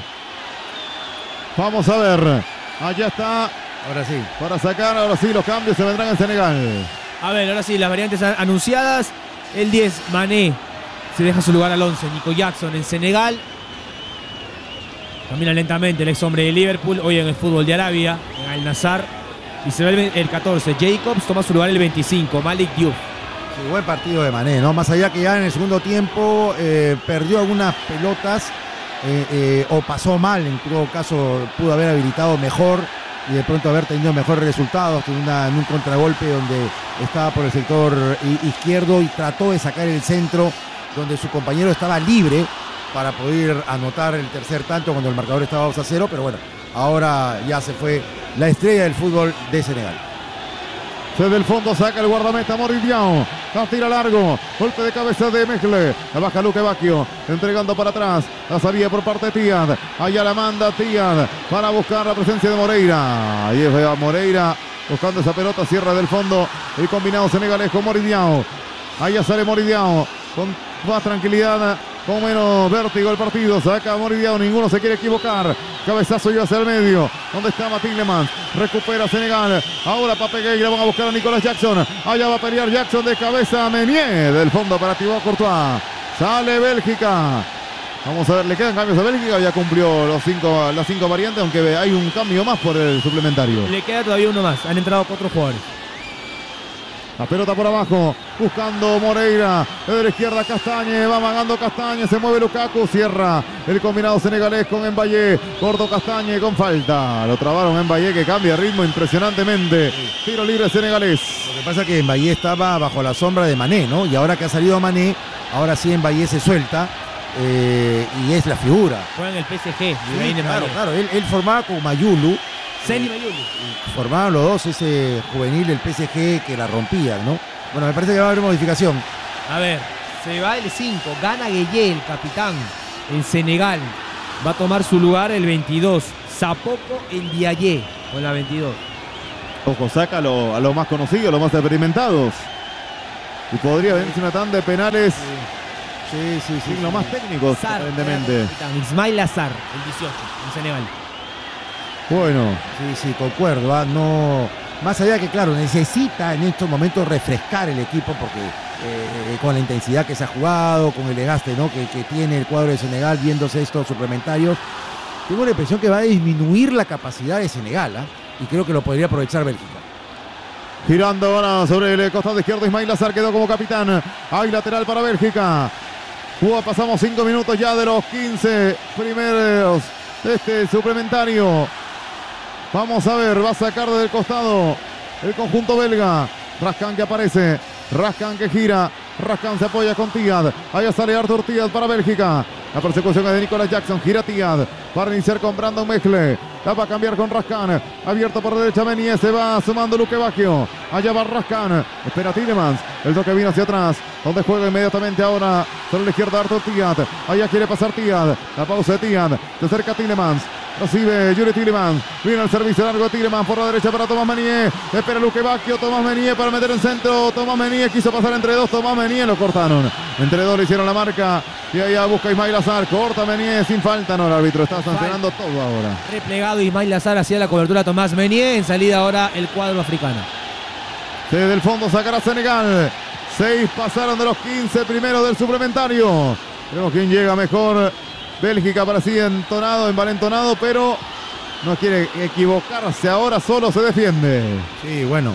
Vamos a ver. Allá está. Ahora sí. Para sacar, ahora sí, los cambios se vendrán en Senegal. A ver, ahora sí, las variantes anunciadas. El diez, Mané, se deja su lugar al once. Nico Jackson en Senegal. Camina lentamente el ex hombre de Liverpool, hoy en el fútbol de Arabia, en Al Nassr. Y se ve el catorce, Jacobs toma su lugar el veinticinco, Malik Diouf. Sí, buen partido de Mané, ¿no? Más allá que ya en el segundo tiempo eh, perdió algunas pelotas eh, eh, o pasó mal, en todo caso pudo haber habilitado mejor y de pronto haber tenido mejores resultados en, una, en un contragolpe donde estaba por el sector izquierdo y trató de sacar el centro donde su compañero estaba libre para poder anotar el tercer tanto cuando el marcador estaba dos a cero, pero bueno, ahora ya se fue la estrella del fútbol de Senegal. Desde el fondo saca el guardameta Mori Diao. La tira largo. Golpe de cabeza de Mejle. La baja Luque Bacchio. Entregando para atrás. La salida por parte de Tiad. Allá la manda Tiad para buscar la presencia de Moreira. Ahí es Moreira buscando esa pelota. Cierra del fondo el combinado senegalés con Mori Diao. Allá sale Mori Diao con más tranquilidad, con menos vértigo el partido. Saca a Mori Diao, ninguno se quiere equivocar. Cabezazo iba hacia el medio. ¿Dónde está Tillemans? Recupera Senegal. Ahora Pape Gueye, la van a buscar a Nicolas Jackson. Allá va a pelear Jackson de cabeza a Menier. Del fondo para Thibaut Courtois. Sale Bélgica. Vamos a ver, ¿le quedan cambios a Bélgica? Ya cumplió los cinco, las cinco variantes, aunque hay un cambio más por el suplementario. Le queda todavía uno más. Han entrado cuatro jugadores. La pelota por abajo, buscando Moreira, de la izquierda Castañe, va amagando Castañe, se mueve Lukaku, cierra el combinado senegalés con Mbaye, corto Castañe con falta, lo trabaron Mbaye que cambia ritmo impresionantemente, tiro libre senegalés. Lo que pasa es que Mbaye estaba bajo la sombra de Mané, ¿no? Y ahora que ha salido Mané, ahora sí Mbaye se suelta eh, y es la figura. Juega en el P S G. Sí, claro, claro, él, él formaba con Mayulu. Seni Mayulu. Formaban los dos ese juvenil del P S G que la rompía, ¿no? Bueno, me parece que va a haber modificación. A ver, se va el cinco, Gana Gueye, el capitán, en Senegal. Va a tomar su lugar el veintidós, Zapoko Ndiaye con la veintidós. Ojo, saca a los lo más conocidos, los más experimentados. Y podría venirse una tanda de penales. Sí, sí, sí. Sí, los más técnicos, Azar, aparentemente. Ismail Azar, el dieciocho, en Senegal. Bueno, Sí, sí, concuerdo. ¿ah? No, más allá de que, claro, necesita en estos momentos refrescar el equipo porque eh, con la intensidad que se ha jugado, con el desgaste, ¿no? que, que tiene el cuadro de Senegal viéndose estos suplementarios, tengo la impresión que va a disminuir la capacidad de Senegal. ¿ah? Y creo que lo podría aprovechar Bélgica. girando ahora sobre el costado izquierdo, Ismail Azar quedó como capitán. Hay lateral para Bélgica. Jugó, pasamos cinco minutos ya de los quince primeros de este suplementario. Vamos a ver, va a sacar desde el costado el conjunto belga. Raskan que aparece, Raskan que gira, Raskan se apoya con Tiad. Ahí sale Arthur Tiad para Bélgica. La persecución es de Nicolas Jackson, gira Tiad para iniciar con Brandon Mechle. La va a cambiar con Raskan, abierto por derecha Menier, se va sumando Luque Bacchio. Allá va Raskan, espera Tielemans, el toque vino hacia atrás, donde juega inmediatamente ahora sobre la izquierda Arthur Tiad. Allá quiere pasar Tiad, la pausa de Tiad, se acerca Tielemans. Recibe Yuri Tielemans, viene el servicio largo de Tielemans por la derecha para Tomás Menier, espera Luque Bacchio, Tomás Menier para meter en centro, Tomás Menier quiso pasar entre dos, Tomás Menier lo cortaron, entre dos le hicieron la marca y allá busca Ismail Azar, corta Menier sin falta, no, el árbitro está sancionando todo ahora. Replegado Ismail Azar hacia la cobertura Tomás Menier, en salida ahora el cuadro africano. Desde el fondo sacará Senegal, seis pasaron de los quince primeros del suplementario, veremos quién llega mejor. Bélgica parecía entonado, envalentonado, pero no quiere equivocarse, ahora solo se defiende. Sí, bueno,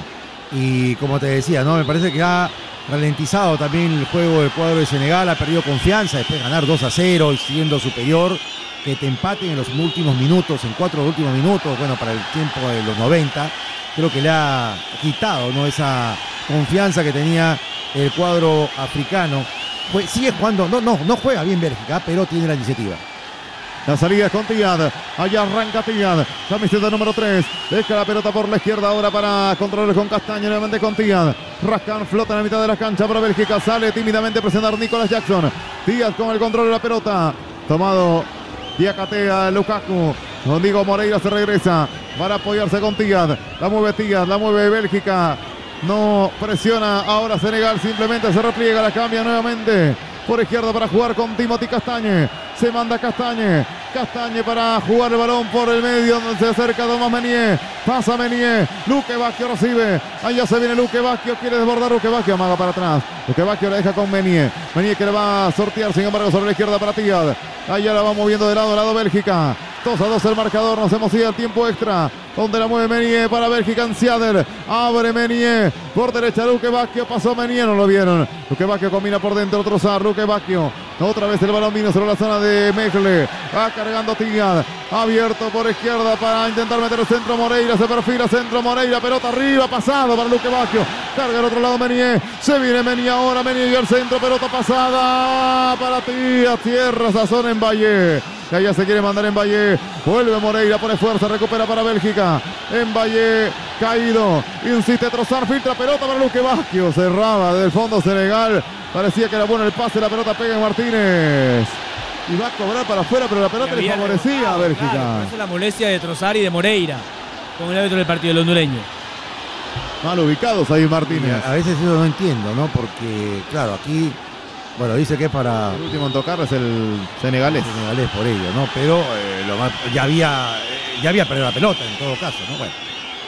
y como te decía, ¿no? Me parece que ha ralentizado también el juego del cuadro de Senegal, ha perdido confianza después de ganar dos a cero y siendo superior, que te empaten en los últimos minutos, en cuatro últimos minutos, bueno, para el tiempo de los noventa, creo que le ha quitado, ¿no? Esa confianza que tenía el cuadro africano. Pues sigue jugando, no, no, no juega bien Bélgica, pero tiene la iniciativa. La salida es con Tiad, allá arranca Tiad, camiseta número tres, deja la pelota por la izquierda ahora para controlar con Castaño, nuevamente con Tiad. Raskan flota en la mitad de la cancha para Bélgica, sale tímidamente a presionar Nicolas Jackson. Tiad con el control de la pelota, tomado Diakatea, Lukaku, Diego Moreira se regresa para apoyarse con Tiad, la mueve Tiad, la mueve Bélgica. No presiona ahora Senegal, simplemente se repliega, la cambia nuevamente por izquierda para jugar con Timothy Castañe. Se manda Castañe, Castañe para jugar el balón por el medio donde se acerca Tomás Menier. Pasa Menier, Luque Bacchio recibe. Allá se viene Luque Bacchio, quiere desbordar Luque Bacchio, amaga para atrás. Luque Bacchio la deja con Menier. Menier que le va a sortear, sin embargo, sobre la izquierda para Tiad. Allá la va moviendo de lado a lado Bélgica. dos a dos el marcador, nos hemos ido al tiempo extra, donde la mueve Menier para Bélgica en Seattle. Abre Menier, por derecha Luque Bacchio, pasó Menier, no lo vieron. Luque Bacchio combina por dentro, Trossard, Luque Bacchio. Otra vez el balón vino sobre la zona de Mechle. Va cargando Tiad, abierto por izquierda para intentar meter el centro. Moreira se perfila, centro Moreira, pelota arriba, pasado para Luque Bacchio. Carga al otro lado Menier, se viene Menier ahora, Menier y el centro, pelota pasada para Tiad, tierra, sazón en Valle. Que allá se quiere mandar en Valle, vuelve Moreira, pone fuerza, recupera para Bélgica. En Valle, caído, insiste Trossard, filtra pelota para Luque Bacchio, cerraba desde el fondo Senegal. Parecía que era bueno el pase, la pelota pega en Martínez. Y va a cobrar para afuera, pero la pelota le favorecía a Bélgica. Claro, esa es la molestia de Trossard y de Moreira con el árbitro del partido, el hondureño. Mal ubicados ahí Martínez. A veces eso no entiendo, ¿no? Porque, claro, aquí, bueno, dice que es para... El último en tocar es el senegalés. El senegalés por ello, ¿no? Pero eh, lo más, ya había ya había perdido la pelota en todo caso, ¿no? Bueno.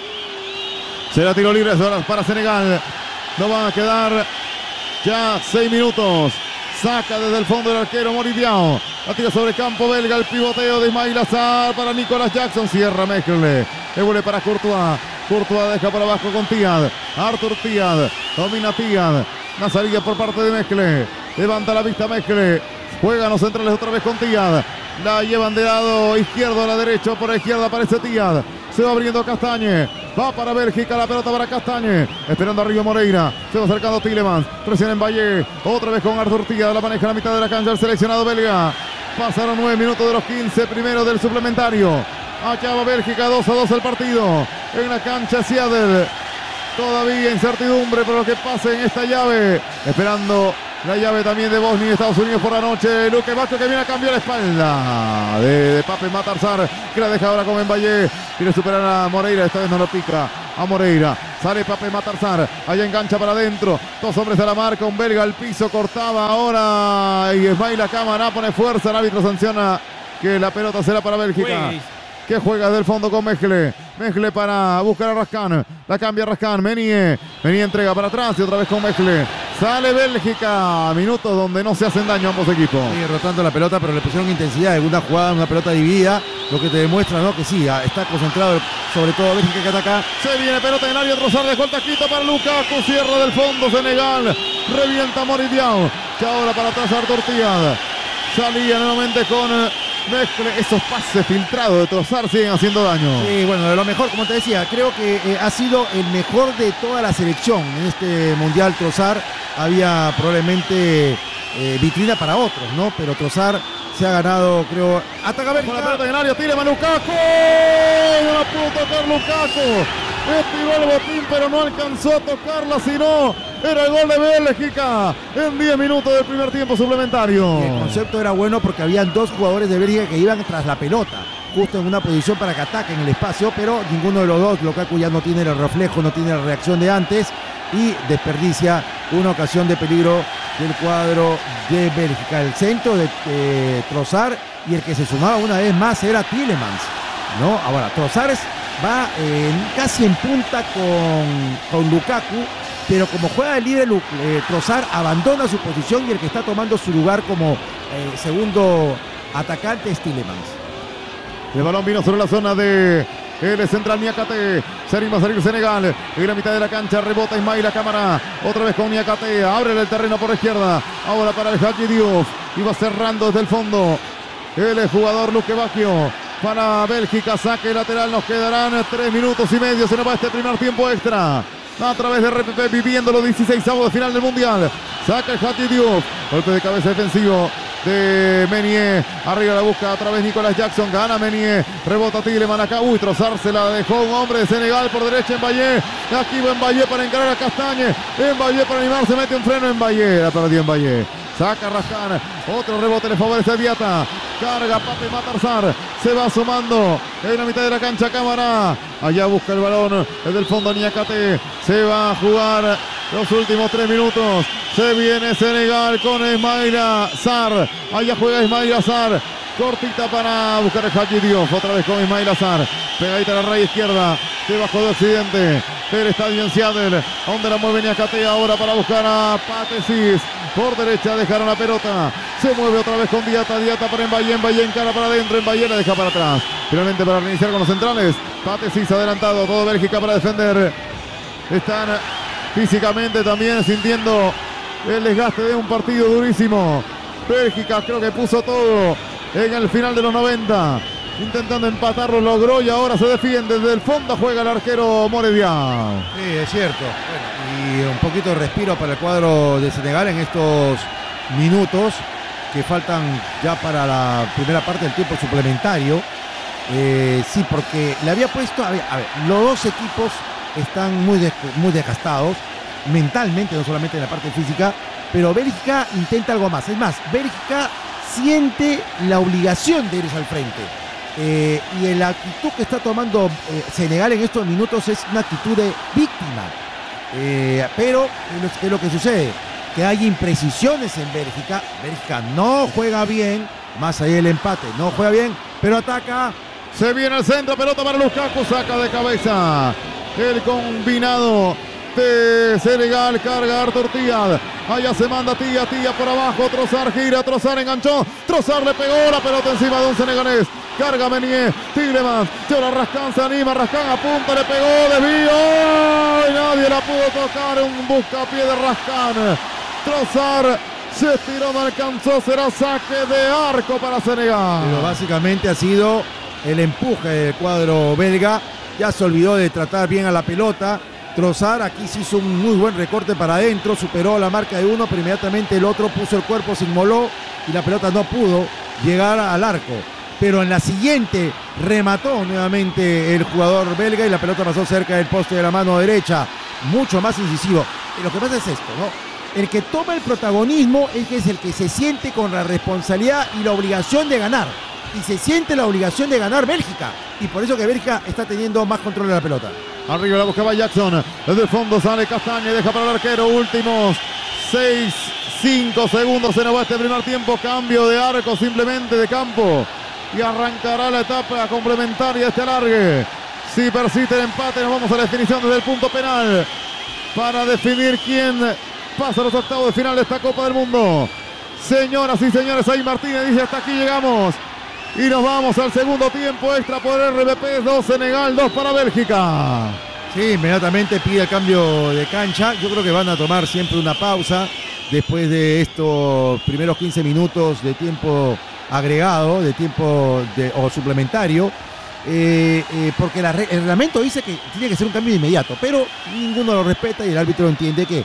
Será tiro libre para Senegal. No van a quedar ya seis minutos. Saca desde el fondo el arquero Moridiao. La tira sobre campo belga. El pivoteo de Ismail Azar para Nicolas Jackson. Cierra Mechle. Le vuelve para Courtois. Courtois deja por abajo con Tiad. Arthur Tiad. Domina Tiad. La salida por parte de Mechle. Levanta la vista Mechle. Juegan los centrales otra vez con Tiad. La llevan de lado izquierdo a la derecha. Por la izquierda aparece Tiad. Se va abriendo Castañe. Va para Bélgica. La pelota para Castañe. Esperando arriba Moreira. Se va acercando Tielemans. Presiona en Valle. Otra vez con Arthur Tiad. La maneja a la mitad de la cancha el seleccionado belga. Pasaron nueve minutos de los quince primeros del suplementario. Allá va Bélgica. dos a dos el partido. En la cancha Seattle. Todavía incertidumbre por lo que pase en esta llave. Esperando La llave también de Bosnia y Estados Unidos por la noche. Luque Bacchio que viene a cambiar la espalda de, de Pape Matar, que la deja ahora con Mbaye. Quiere superar a Moreira, esta vez no lo pica a Moreira. Sale Pape Matar, allá engancha para adentro. Dos hombres a la marca, un belga al piso, cortaba ahora. Y Ismaila Cámara pone fuerza. El árbitro sanciona que la pelota será para Bélgica. Pues. Que juega desde el fondo con Mejle. Mejle para buscar a Raskan. La cambia Raskan. Menier. Menier entrega para atrás y otra vez con Mejle. Sale Bélgica. Minutos donde no se hacen daño ambos equipos. Sigue rotando la pelota, pero le pusieron intensidad en una jugada, una pelota dividida. Lo que te demuestra, ¿no? Que sí, está concentrado, sobre todo Bélgica que ataca. Se viene pelota en el área. Trossard dejó el taquito para Lukaku. Cierra del fondo Senegal. Revienta Mory Diaw. Que ahora para atrás Artur Thiaw. Salía nuevamente con Mezcle. Esos pases filtrados de Trossard siguen haciendo daño. Sí, bueno, de lo mejor, como te decía, creo que eh, ha sido el mejor de toda la selección en este Mundial. Trossard había probablemente eh, vitrina para otros, ¿no? Pero Trossard se ha ganado, creo. Ataca Bélgica. Con la pelota en el área, tira Lukaku. No la pudo tocar Lukaku. Estiró el botín, pero no alcanzó a tocarla, sino era el gol de Bélgica en diez minutos del primer tiempo suplementario. Y el concepto era bueno porque habían dos jugadores de Bélgica que iban tras la pelota, justo en una posición para que ataquen el espacio, pero ninguno de los dos, Lukaku ya no tiene el reflejo, no tiene la reacción de antes y desperdicia una ocasión de peligro del cuadro de Bélgica. El centro de eh, Trossard y el que se sumaba una vez más era Tielemans, ¿no? Ahora, Trossard va eh, casi en punta con, con Lukaku, pero como juega de libre, eh, Trossard abandona su posición y el que está tomando su lugar como eh, segundo atacante es Tielemans. El balón vino sobre la zona de el central Niakate. Se anima a salir Senegal. En la mitad de la cancha rebota Ismaila Cámara. Otra vez con Niakate. Abre el terreno por la izquierda. Ahora para el Hadji Diouf. Y va cerrando desde el fondo el jugador Luque Bacchio. Para Bélgica, saque lateral, nos quedarán tres minutos y medio, se nos va este primer tiempo extra. A través de R P P, viviendo los dieciseisavos de final del Mundial. Saca el Hadji Diouf, golpe de cabeza defensivo de Menier. Arriba la busca otra vez Nicolás Jackson, gana Menier. Rebota Tielemans acá, uy, Trossard se la dejó un hombre de Senegal por derecha, Mbaye. Aquí va Mbaye para encarar a Castañe. Mbaye para animarse, mete un freno Mbaye, la perdió Mbaye. Saca Raskan, otro rebote le favorece a Diata. Carga Pape Matar, se va sumando en la mitad de la cancha Cámara. Allá busca el balón desde el fondo Niakate. Se va a jugar los últimos tres minutos. Se viene Senegal con Ismaila Sarr. Allá juega Ismaila Sarr. Cortita para buscar el Hadji Diouf. Otra vez con Ismaila Sarr. Pegadita a la raya izquierda. Debajo de Occidente. El estadio en Seattle. Donde la mueve Niakate ahora para buscar a Patesis. Por derecha dejaron la pelota. Se mueve otra vez con Diata. Diata para Mbaye. Mbaye encara para adentro. Mbaye la deja para atrás. Finalmente para reiniciar con los centrales. Patesis adelantado. Todo Bélgica para defender. Están físicamente también sintiendo el desgaste de un partido durísimo. Bélgica creo que puso todo en el final de los noventa. Intentando empatarlo, logró y ahora se defiende. Desde el fondo juega el arquero Mory Diaw. Sí, es cierto. Bueno, y un poquito de respiro para el cuadro de Senegal en estos minutos que faltan ya para la primera parte del tiempo suplementario. Eh, sí, porque le había puesto... A ver, a ver, los dos equipos están muy, des, muy desgastados mentalmente, no solamente en la parte física, pero Bélgica intenta algo más. Es más, Bélgica siente la obligación de irse al frente. Eh, y la actitud que está tomando eh, Senegal en estos minutos es una actitud de víctima. Eh, pero, ¿qué es lo que sucede? Que hay imprecisiones en Bélgica. Bélgica no juega bien, más allá del empate, no juega bien, pero ataca. Se viene el centro, pelota para Lukaku, saca de cabeza el combinado de Senegal, carga Artur Thiaw. Allá se manda Tía, Tía por abajo, Trossard gira, Trossard enganchó, Trossard le pegó la pelota encima de un senegalés. Carga Menier, Tielemans, Yola Raskan se anima, Raskan apunta, le pegó, desvío, y nadie la pudo tocar, un buscapié de Raskan. Trossard se estiró, no alcanzó, será saque de arco para Senegal. Pero básicamente ha sido el empuje del cuadro belga, ya se olvidó de tratar bien a la pelota. Trossard aquí se hizo un muy buen recorte para adentro, superó la marca de uno, pero inmediatamente el otro puso el cuerpo, se inmoló y la pelota no pudo llegar al arco. Pero en la siguiente remató nuevamente el jugador belga y la pelota pasó cerca del poste de la mano derecha, mucho más incisivo. Y lo que pasa es esto, ¿no? El que toma el protagonismo es que es el que se siente con la responsabilidad y la obligación de ganar. Y se siente la obligación de ganar Bélgica. Y por eso que Bélgica está teniendo más control de la pelota. Arriba la buscaba Jackson. Desde el fondo sale Castaña y deja para el arquero. Últimos seis, cinco segundos. Se nos va este primer tiempo. Cambio de arco simplemente de campo. Y arrancará la etapa complementaria de este alargue. Si persiste el empate, nos vamos a la definición desde el punto penal. Para definir quién pasa a los octavos de final de esta Copa del Mundo. Señoras y señores, ahí Martínez dice hasta aquí llegamos. Y nos vamos al segundo tiempo extra por R B P. dos Senegal, dos para Bélgica. Sí, inmediatamente pide el cambio de cancha. Yo creo que van a tomar siempre una pausa después de estos primeros quince minutos de tiempo agregado, de tiempo de, o suplementario. Eh, eh, porque la, el reglamento dice que tiene que ser un cambio inmediato, pero ninguno lo respeta y el árbitro entiende que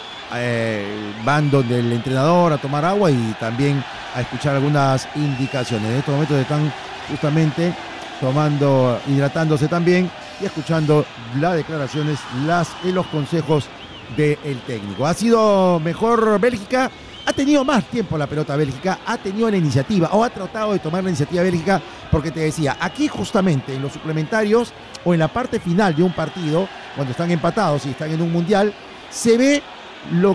eh, van donde el entrenador a tomar agua y también a escuchar algunas indicaciones. En estos momentos están justamente tomando, hidratándose también y escuchando las declaraciones, las, y los consejos del técnico. Ha sido mejor Bélgica, ha tenido más tiempo la pelota Bélgica, ha tenido la iniciativa o ha tratado de tomar la iniciativa Bélgica, porque te decía, aquí justamente en los suplementarios o en la parte final de un partido, cuando están empatados y están en un mundial, se ve lo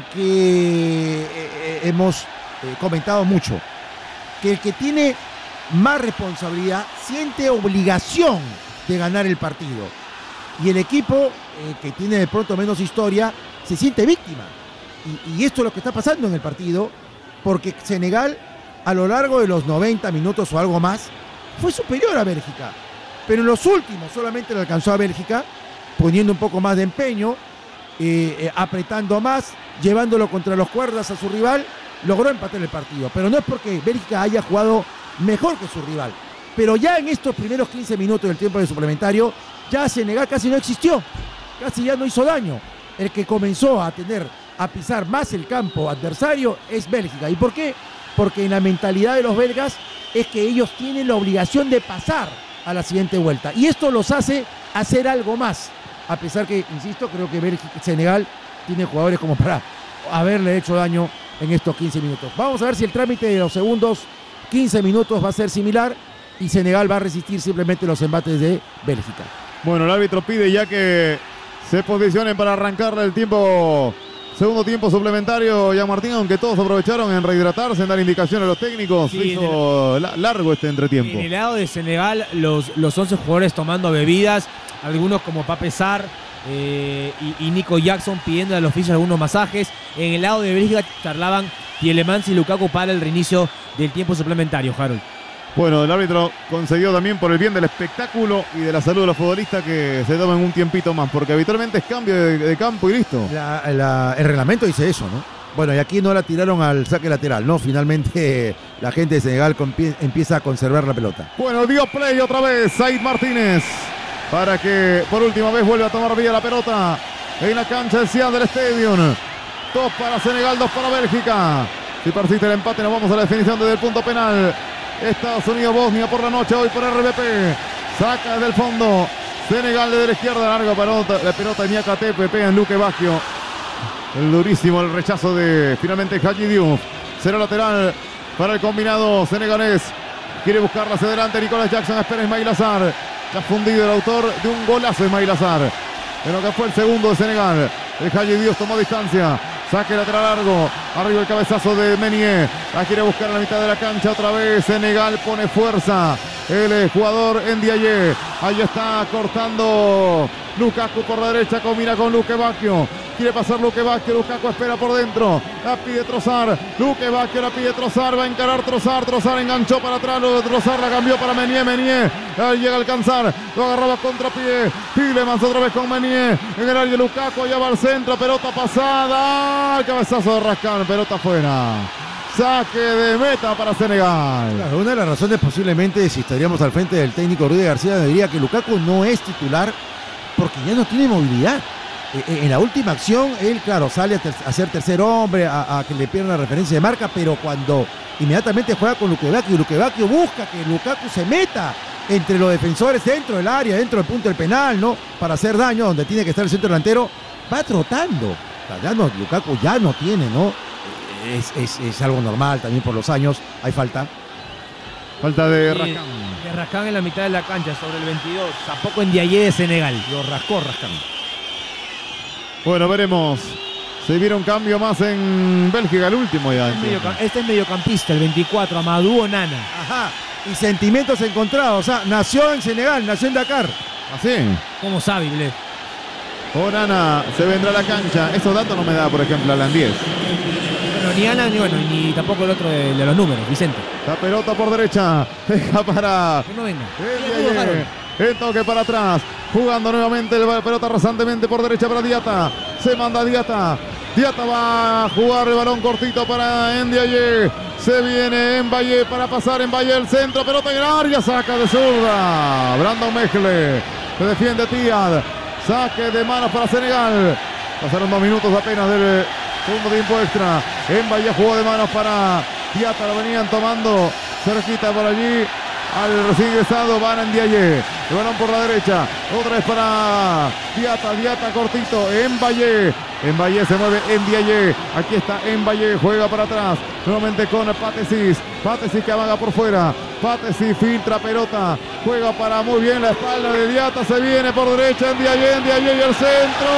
que eh, hemos eh, comentado mucho, que el que tiene más responsabilidad siente obligación de ganar el partido, y el equipo eh, que tiene de pronto menos historia se siente víctima. Y, y esto es lo que está pasando en el partido, porque Senegal a lo largo de los noventa minutos o algo más fue superior a Bélgica, pero en los últimos solamente le alcanzó a Bélgica, poniendo un poco más de empeño, eh, eh, apretando más, llevándolo contra los cuerdas a su rival, logró empatar el partido, pero no es porque Bélgica haya jugado mejor que su rival, pero ya en estos primeros quince minutos del tiempo de suplementario, ya Senegal casi no existió, casi ya no hizo daño. El que comenzó a tener, a pisar más el campo adversario es Bélgica. ¿Y por qué? Porque en la mentalidad de los belgas es que ellos tienen la obligación de pasar a la siguiente vuelta, y esto los hace hacer algo más, a pesar que, insisto, creo que Bélgica, Senegal tiene jugadores como para haberle hecho daño en estos quince minutos. Vamos a ver si el trámite de los segundos quince minutos va a ser similar y Senegal va a resistir simplemente los embates de Bélgica. Bueno, el árbitro pide ya que se posicionen para arrancarle el tiempo, segundo tiempo suplementario, ya Martín, aunque todos aprovecharon en rehidratarse, en dar indicaciones a los técnicos. Sí, hizo el... largo este entretiempo. En el lado de Senegal, los, los once jugadores tomando bebidas, algunos como Pape Sarr eh, y, y Nico Jackson pidiendo a los oficios algunos masajes. En el lado de Bélgica charlaban Tielemans y Lukaku para el reinicio del tiempo suplementario, Harold. Bueno, el árbitro concedió también por el bien del espectáculo y de la salud de los futbolistas que se tomen un tiempito más, porque habitualmente es cambio de, de campo y listo. La, la, el reglamento dice eso, ¿no? Bueno, y aquí no la tiraron al saque lateral, ¿no? Finalmente la gente de Senegal empieza a conservar la pelota. Bueno, dio play otra vez Said Martínez para que por última vez vuelva a tomar vía la pelota en la cancha del Siad del Stadium. Dos para Senegal, dos para Bélgica. Si persiste el empate, nos vamos a la definición desde el punto penal. Estados Unidos, Bosnia por la noche, hoy por R B P. Saca desde el fondo. Senegal desde la izquierda, larga pelota. La pelota de Niakate, pega en Luque Bacchio. El durísimo el rechazo de finalmente Hadji Diouf. Será lateral para el combinado senegalés. Quiere buscarla hacia adelante Nicolás Jackson. Espera Ismail Azar. Ya fundido el autor de un golazo Ismail Azar. En lo que fue el segundo de Senegal. El Hadji Diouf tomó distancia. Saque lateral largo, arriba el cabezazo de Menier, la quiere buscar en la mitad de la cancha otra vez, Senegal pone fuerza, el jugador Ndiaye, ahí está cortando Lukaku por la derecha, combina con Luque Bacchio, quiere pasar Luque Bacchio, Lukaku espera por dentro, la pide Trossard, Luque Bacchio la pide Trossard, va a encarar Trossard, Trossard enganchó para atrás, Trossard la cambió para Menier, Menier, ahí llega a alcanzar, lo agarraba contra pie, Tielemans otra vez con Menier, en el área Lukaku, allá va al centro, pelota pasada, cabezazo de Rascán, pelota fuera. Saque de meta para Senegal. Claro, una de las razones posiblemente, si estaríamos al frente del técnico Rudy García, diría que Lukaku no es titular porque ya no tiene movilidad. Eh, en la última acción, él, claro, sale a, ter a ser tercer hombre, a, a que le pierdan la referencia de marca, pero cuando inmediatamente juega con Luque Bacchio, Luque Bacchio busca que Lukaku se meta entre los defensores dentro del área, dentro del punto del penal, ¿no? Para hacer daño, donde tiene que estar el centro delantero, va trotando. Ya no, Lukaku ya no tiene, ¿no? es, es, es algo normal también por los años. Hay falta. Falta de Sí, Rascán. de Rascán en la mitad de la cancha, sobre el veintidós. Tampoco en Ndiaye de Senegal. Lo rascó Rascán. Bueno, veremos. Se viene un cambio más en Bélgica, el último ya. Este es, mediocam- este es mediocampista, el veinticuatro, Amadou Onana. Ajá. Y sentimientos encontrados. O sea, nació en Senegal, nació en Dakar. Así. ¿Cómo sabe, Ble? Onana se vendrá a la cancha. Esos datos no me da, por ejemplo, Alan diez. Bueno, ni Ana, ni, bueno, ni tampoco el otro de, de los números, Vicente. La pelota por derecha. Deja para Que no venga. el Bien, Harold. El toque para atrás. Jugando nuevamente la pelota rasantemente por derecha para Diata. Se manda Diata. Diata va a jugar el balón cortito para Ndiaye. Se viene Mbaye para pasar Mbaye el centro. Pelota en el área. Saca de zurda. Brandon Mejle. Se defiende Tiad. Saque de manos para Senegal. Pasaron dos minutos apenas del segundo tiempo extra. Mbaye jugó de manos para Diata. Lo venían tomando cerquita por allí. Al recién ingresado van a Ndiaye. El balón por la derecha. Otra vez para Diata. Diata cortito. Mbaye. Mbaye se mueve. Ndiaye. Aquí está Mbaye. Juega para atrás. Nuevamente con Patesis. Patesis que amaga por fuera. Patesis filtra pelota. Juega para muy bien la espalda de Diata. Se viene por derecha. Ndiaye. Ndiaye y el centro.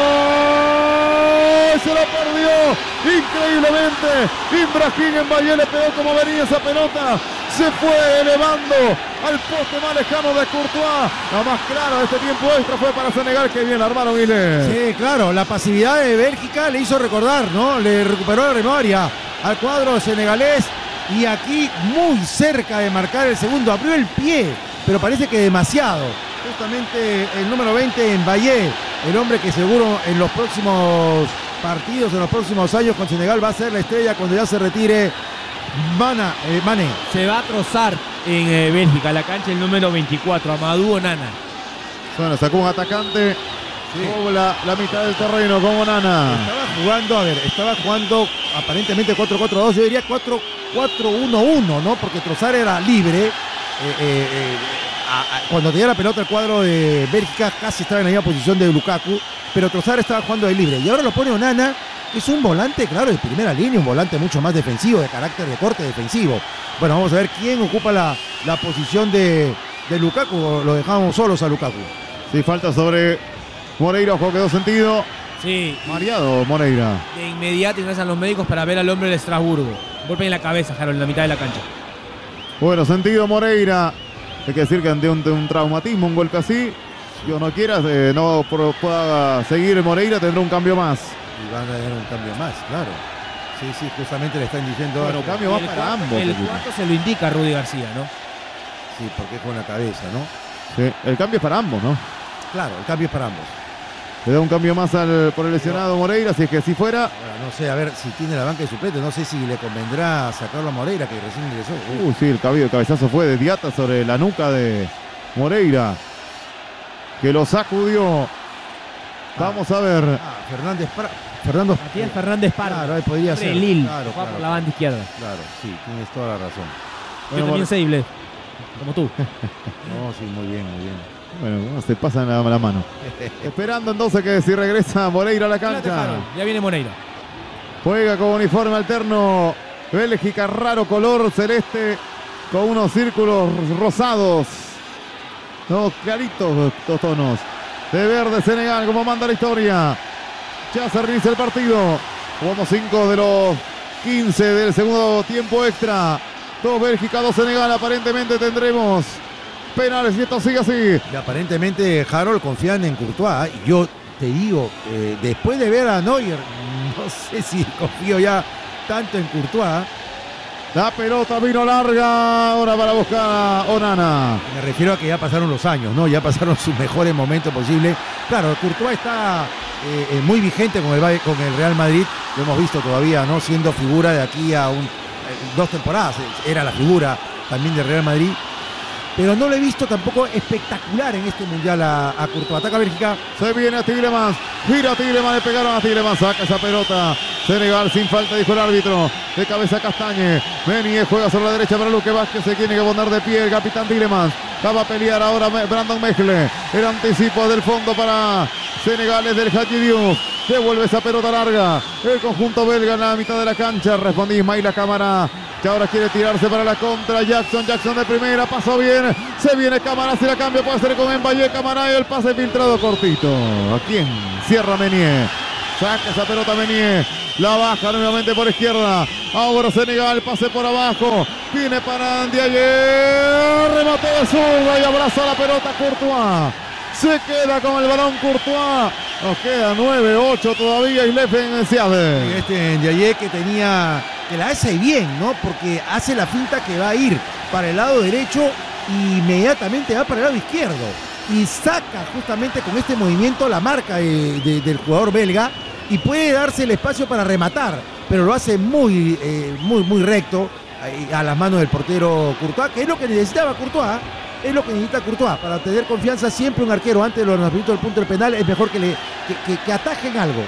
Se lo perdió. Increíblemente. Ibrahim Mbaye le pegó como venía esa pelota. Se fue elevando al poste más lejano de Courtois. La más clara de este tiempo extra fue para Senegal. Que bien la armaron, Guilherme. Sí, claro, la pasividad de Bélgica le hizo recordar, ¿no? Le recuperó la memoria al cuadro senegalés y aquí muy cerca de marcar el segundo. Abrió el pie, pero parece que demasiado. Justamente el número veinte, Mbaye, el hombre que seguro en los próximos partidos, en los próximos años con Senegal va a ser la estrella cuando ya se retire Mana, eh, Mané. Se va a trozar en eh, Bélgica, la cancha el número veinticuatro, Amadou Onana. Bueno, sacó un atacante. Pobla la mitad del terreno con Onana. Estaba jugando, a ver, estaba jugando aparentemente cuatro cuatro dos, yo diría cuatro cuatro uno uno, ¿no? Porque Trossard era libre. Eh, eh, eh, a, a, cuando tenía la pelota el cuadro de Bélgica casi estaba en la misma posición de Lukaku, pero Trossard estaba jugando de libre. Y ahora lo pone Onana, que es un volante, claro, de primera línea, un volante mucho más defensivo, de carácter de corte defensivo. Bueno, vamos a ver quién ocupa la, la posición de, de Lukaku, o lo dejamos solos a Lukaku. Sí, falta sobre Moreira, ojo, quedó sentido. Sí, Mareado Moreira. de inmediato ingresan los médicos para ver al hombre de Estrasburgo. Golpe en la cabeza, Harold, en la mitad de la cancha. Bueno, sentido Moreira. Hay que decir que ante un, un traumatismo, un golpe así, Dios no quiera, eh, no pro- pueda seguir Moreira, tendrá un cambio más. Y van a tener un cambio más, claro. Sí, sí, justamente le están diciendo. Bueno, ahora, cambio más El para cuarto- ambos. El equipos. cuarto se lo indica Rudy García, ¿no? Sí, porque es con la cabeza, ¿no? Sí, el cambio es para ambos, ¿no? Claro, el cambio es para ambos. Le da un cambio más al, por el lesionado Moreira, si es que si fuera. Ahora, no sé, a ver si tiene la banca de suplente, no sé si le convendrá sacarlo a Moreira, que recién ingresó. Uh, sí, el, cabello, el cabezazo fue de Diata sobre la nuca de Moreira, que lo sacudió. Vamos a ver. Ah, Fernández Pra- Fernando Matías Fernández Parra. Claro, ahí podría Hombre ser. de Lille, Claro, juega claro, por la banda izquierda. claro, sí, tienes toda la razón. Yo Bueno, también More- sé, Ble, como tú. No, sí, muy bien, muy bien. Bueno, se pasan la, la mano. Esperando entonces que si regresa Moreira a la Espérate, cancha. Harold, ya viene Moreira. Juega con uniforme alterno. Bélgica, raro color celeste con unos círculos rosados. No, claritos dos tonos. De verde Senegal, como manda la historia. Ya se reinicia el partido. Jugamos cinco de los quince del segundo tiempo extra. Dos Bélgica, dos Senegal. Aparentemente tendremos penales y esto sigue así. Y aparentemente Harold confían en Courtois. Y yo te digo, eh, después de ver a Neuer, no sé si confío ya tanto en Courtois. La pelota vino larga. Ahora para buscar a Onana. Me refiero a que ya pasaron los años, ¿no? Ya pasaron sus mejores momentos posibles. Claro, Courtois está eh, eh, muy vigente con el, Valle- con el Real Madrid. Lo hemos visto todavía, ¿no? Siendo figura de aquí a un, eh, dos temporadas. Era la figura también del Real Madrid. Pero no lo he visto tampoco espectacular en este mundial a, a Courtois. Ataca Bélgica. Se viene a Tielemans. Gira a Tielemans. Le pegaron a Tielemans. Saca esa pelota. Senegal sin falta, dijo el árbitro. De cabeza Castañe. Menier juega sobre la derecha para Luque Vázquez. Se tiene que poner de pie el capitán Tielemans. Va a pelear ahora Brandon Mejle. El anticipo del fondo para Senegal es del Hadji Diouf. Devuelve esa pelota larga. El conjunto belga en la mitad de la cancha. Respondí Ismaila Cámara, que ahora quiere tirarse para la contra. Jackson, Jackson de primera, pasó bien. Se viene Cámara, si la cambia puede ser con Mbaye. Cámara y el pase filtrado cortito. ¿A quién? Cierra Meunier. Saca esa pelota Meunier. La baja nuevamente por izquierda. Ahora Senegal, pase por abajo. Viene para Ndiaye. Remate de zurda y abraza la pelota Courtois. Se queda con el balón Courtois. Nos queda nueve ocho todavía y Lefen Siade. Este Ndiaye que tenía, que la hace bien, ¿no? Porque hace la finta que va a ir para el lado derecho y inmediatamente va para el lado izquierdo. Y saca justamente con este movimiento la marca de, de, del jugador belga y puede darse el espacio para rematar, pero lo hace muy, eh, muy, muy recto a, a las manos del portero Courtois, que es lo que necesitaba Courtois. Es lo que necesita Courtois para tener confianza. Siempre un arquero antes de los lanzamientos del punto del penal es mejor que, le, que, que, que atajen algo.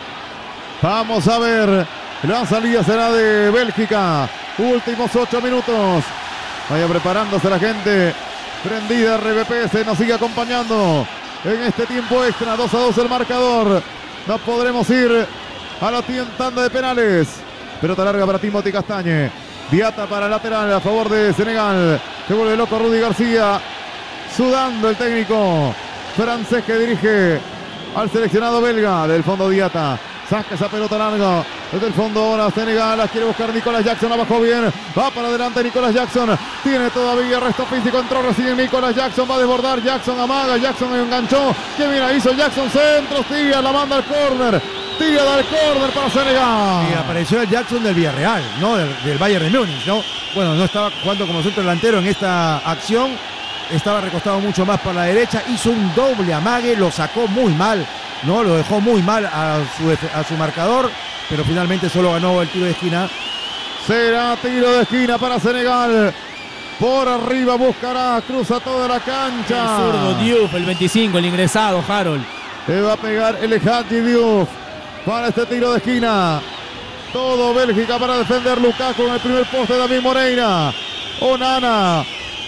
Vamos a ver, la salida será de Bélgica. Últimos ocho minutos. Vaya preparándose la gente. Prendida R B P, se nos sigue acompañando en este tiempo extra. dos a dos el marcador. No podremos ir a la tanda de penales. Pelota larga para Timothy Castagne. Diata para lateral a favor de Senegal. Se vuelve loco Rudy García. Sudando el técnico francés que dirige al seleccionado belga. Del fondo Diata. Saca esa pelota larga. Desde el fondo ahora Senegal. La quiere buscar Nicolás Jackson. La bajó bien. Va para adelante Nicolás Jackson. Tiene todavía resto físico. Entró recién Nicolás Jackson. Va a desbordar. Jackson amaga. Jackson enganchó. Que mira, hizo Jackson centro. Tira, la manda al córner. Tira del córner para Senegal. Y apareció el Jackson del Villarreal, ¿no? Del, del Bayern de Múnich, ¿no? Bueno, no estaba jugando como centro delantero en esta acción. Estaba recostado mucho más para la derecha. Hizo un doble amague. Lo sacó muy mal, ¿no? Lo dejó muy mal a su, a su marcador. Pero finalmente solo ganó el tiro de esquina. Será tiro de esquina para Senegal. Por arriba buscará. Cruza toda la cancha. El zurdo Diouf, el veinticinco, el ingresado, Harold. Le va a pegar el Hadji Diouf para este tiro de esquina. Todo Bélgica para defender Lukaku en el primer poste. David Moreira. Onana.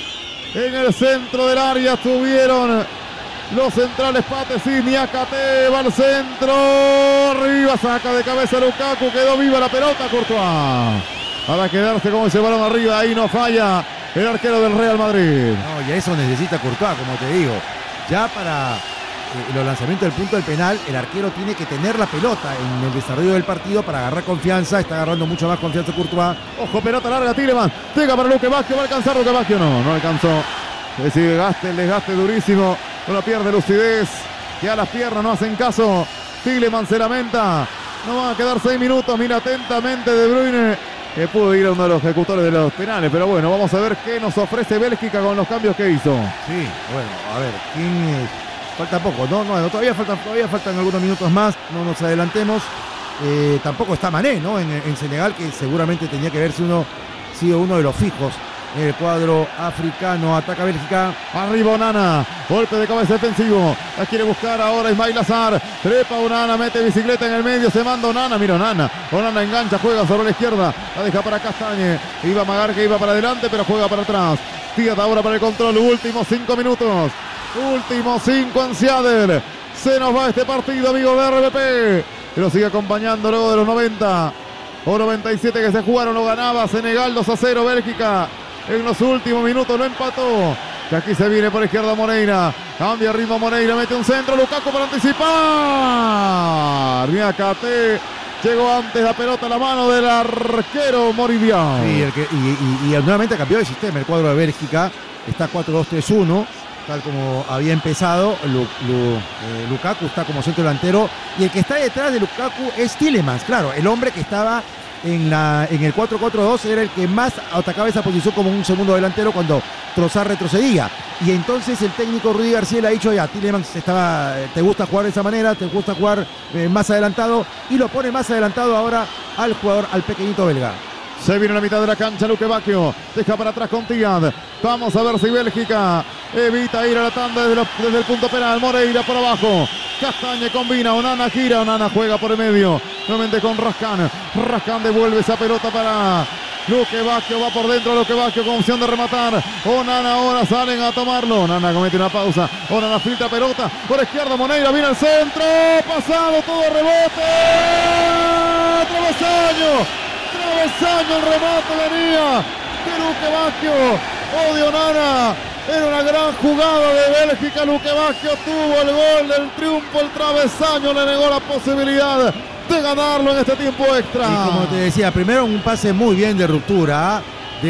En el centro del área estuvieron los centrales Pates y Niakate. Va al centro. Arriba saca de cabeza Lukaku. Quedó viva la pelota Courtois. Para quedarse con ese balón arriba. Ahí no falla el arquero del Real Madrid. No, y eso necesita Courtois, como te digo. Ya para eh, los lanzamientos del punto del penal, el arquero tiene que tener la pelota en el desarrollo del partido para agarrar confianza. Está agarrando mucho más confianza Courtois. Ojo, pelota larga, Tielemans. Llega para Luque Vázquez. Va a alcanzar Luque Vázquez. No, no alcanzó. Es decir, gaste, el desgaste durísimo. No pierde lucidez. Ya las piernas no hacen caso. Tielemans se lamenta. No van a quedar seis minutos. Mira atentamente De Bruyne, que pudo ir a uno de los ejecutores de los penales. Pero bueno, vamos a ver qué nos ofrece Bélgica con los cambios que hizo. Sí, bueno, a ver, ¿quién es? Falta poco, no, no, todavía faltan, todavía faltan algunos minutos más, no nos adelantemos. Eh, tampoco está Mané, ¿no? En, en Senegal, que seguramente tenía que haberse uno, sido uno de los fijos en el cuadro africano. Ataca Bélgica. Arriba Onana, golpe de cabeza defensivo. La quiere buscar ahora Ismail Azar. Trepa Onana, mete bicicleta en el medio, se manda Onana. Mira Onana, Onana engancha, juega sobre la izquierda. La deja para Castagne. Iba a amagar que iba para adelante, pero juega para atrás. Díaz ahora para el control. Últimos cinco minutos. Últimos cinco en Seattle. Se nos va este partido, amigos de R B P. Que lo sigue acompañando luego de los noventa o noventa y siete que se jugaron. Lo ganaba Senegal dos a cero. Bélgica en los últimos minutos lo empató. Que aquí se viene por izquierda Moreira. Cambia ritmo Moreira. Mete un centro. Lukaku para anticipar. Niakate. Llegó antes la pelota a la mano del arquero Moribian. Sí, el que, y, y, y nuevamente cambió de sistema. El cuadro de Bélgica está cuatro dos tres uno. Tal como había empezado. Lu, Lu, eh, Lukaku está como centro delantero. Y el que está detrás de Lukaku es Tielemans. Claro, el hombre que estaba en, la, en el cuatro cuatro dos era el que más atacaba esa posición como un segundo delantero cuando Trossard retrocedía. Y entonces el técnico Rudy García le ha dicho: ya, Tielemans estaba, te gusta jugar de esa manera, te gusta jugar eh, más adelantado. Y lo pone más adelantado ahora al jugador, al pequeñito belga. Se viene a la mitad de la cancha Luque Vázquez. Deja para atrás con Tiad. Vamos a ver si Bélgica evita ir a la tanda desde, los, desde el punto penal. Moreira por abajo. Castagne combina. Onana gira. Onana juega por el medio. Nuevamente con Rascan. Rascan devuelve esa pelota para Luque Bacchio va por dentro, Luque Bacchio con opción de rematar. Onana ahora salen a tomarlo. Onana comete una pausa. Onana filtra pelota por izquierda. Moneira viene al centro. Pasado, todo rebote. Travesaño. Travesaño, el remate venía de Luque Bacchio o de Onana. Era una gran jugada de Bélgica. Luque Bacchio tuvo el gol del triunfo. El travesaño le negó la posibilidad de ganarlo en este tiempo extra. Y como te decía, primero un pase muy bien de ruptura. ¿eh?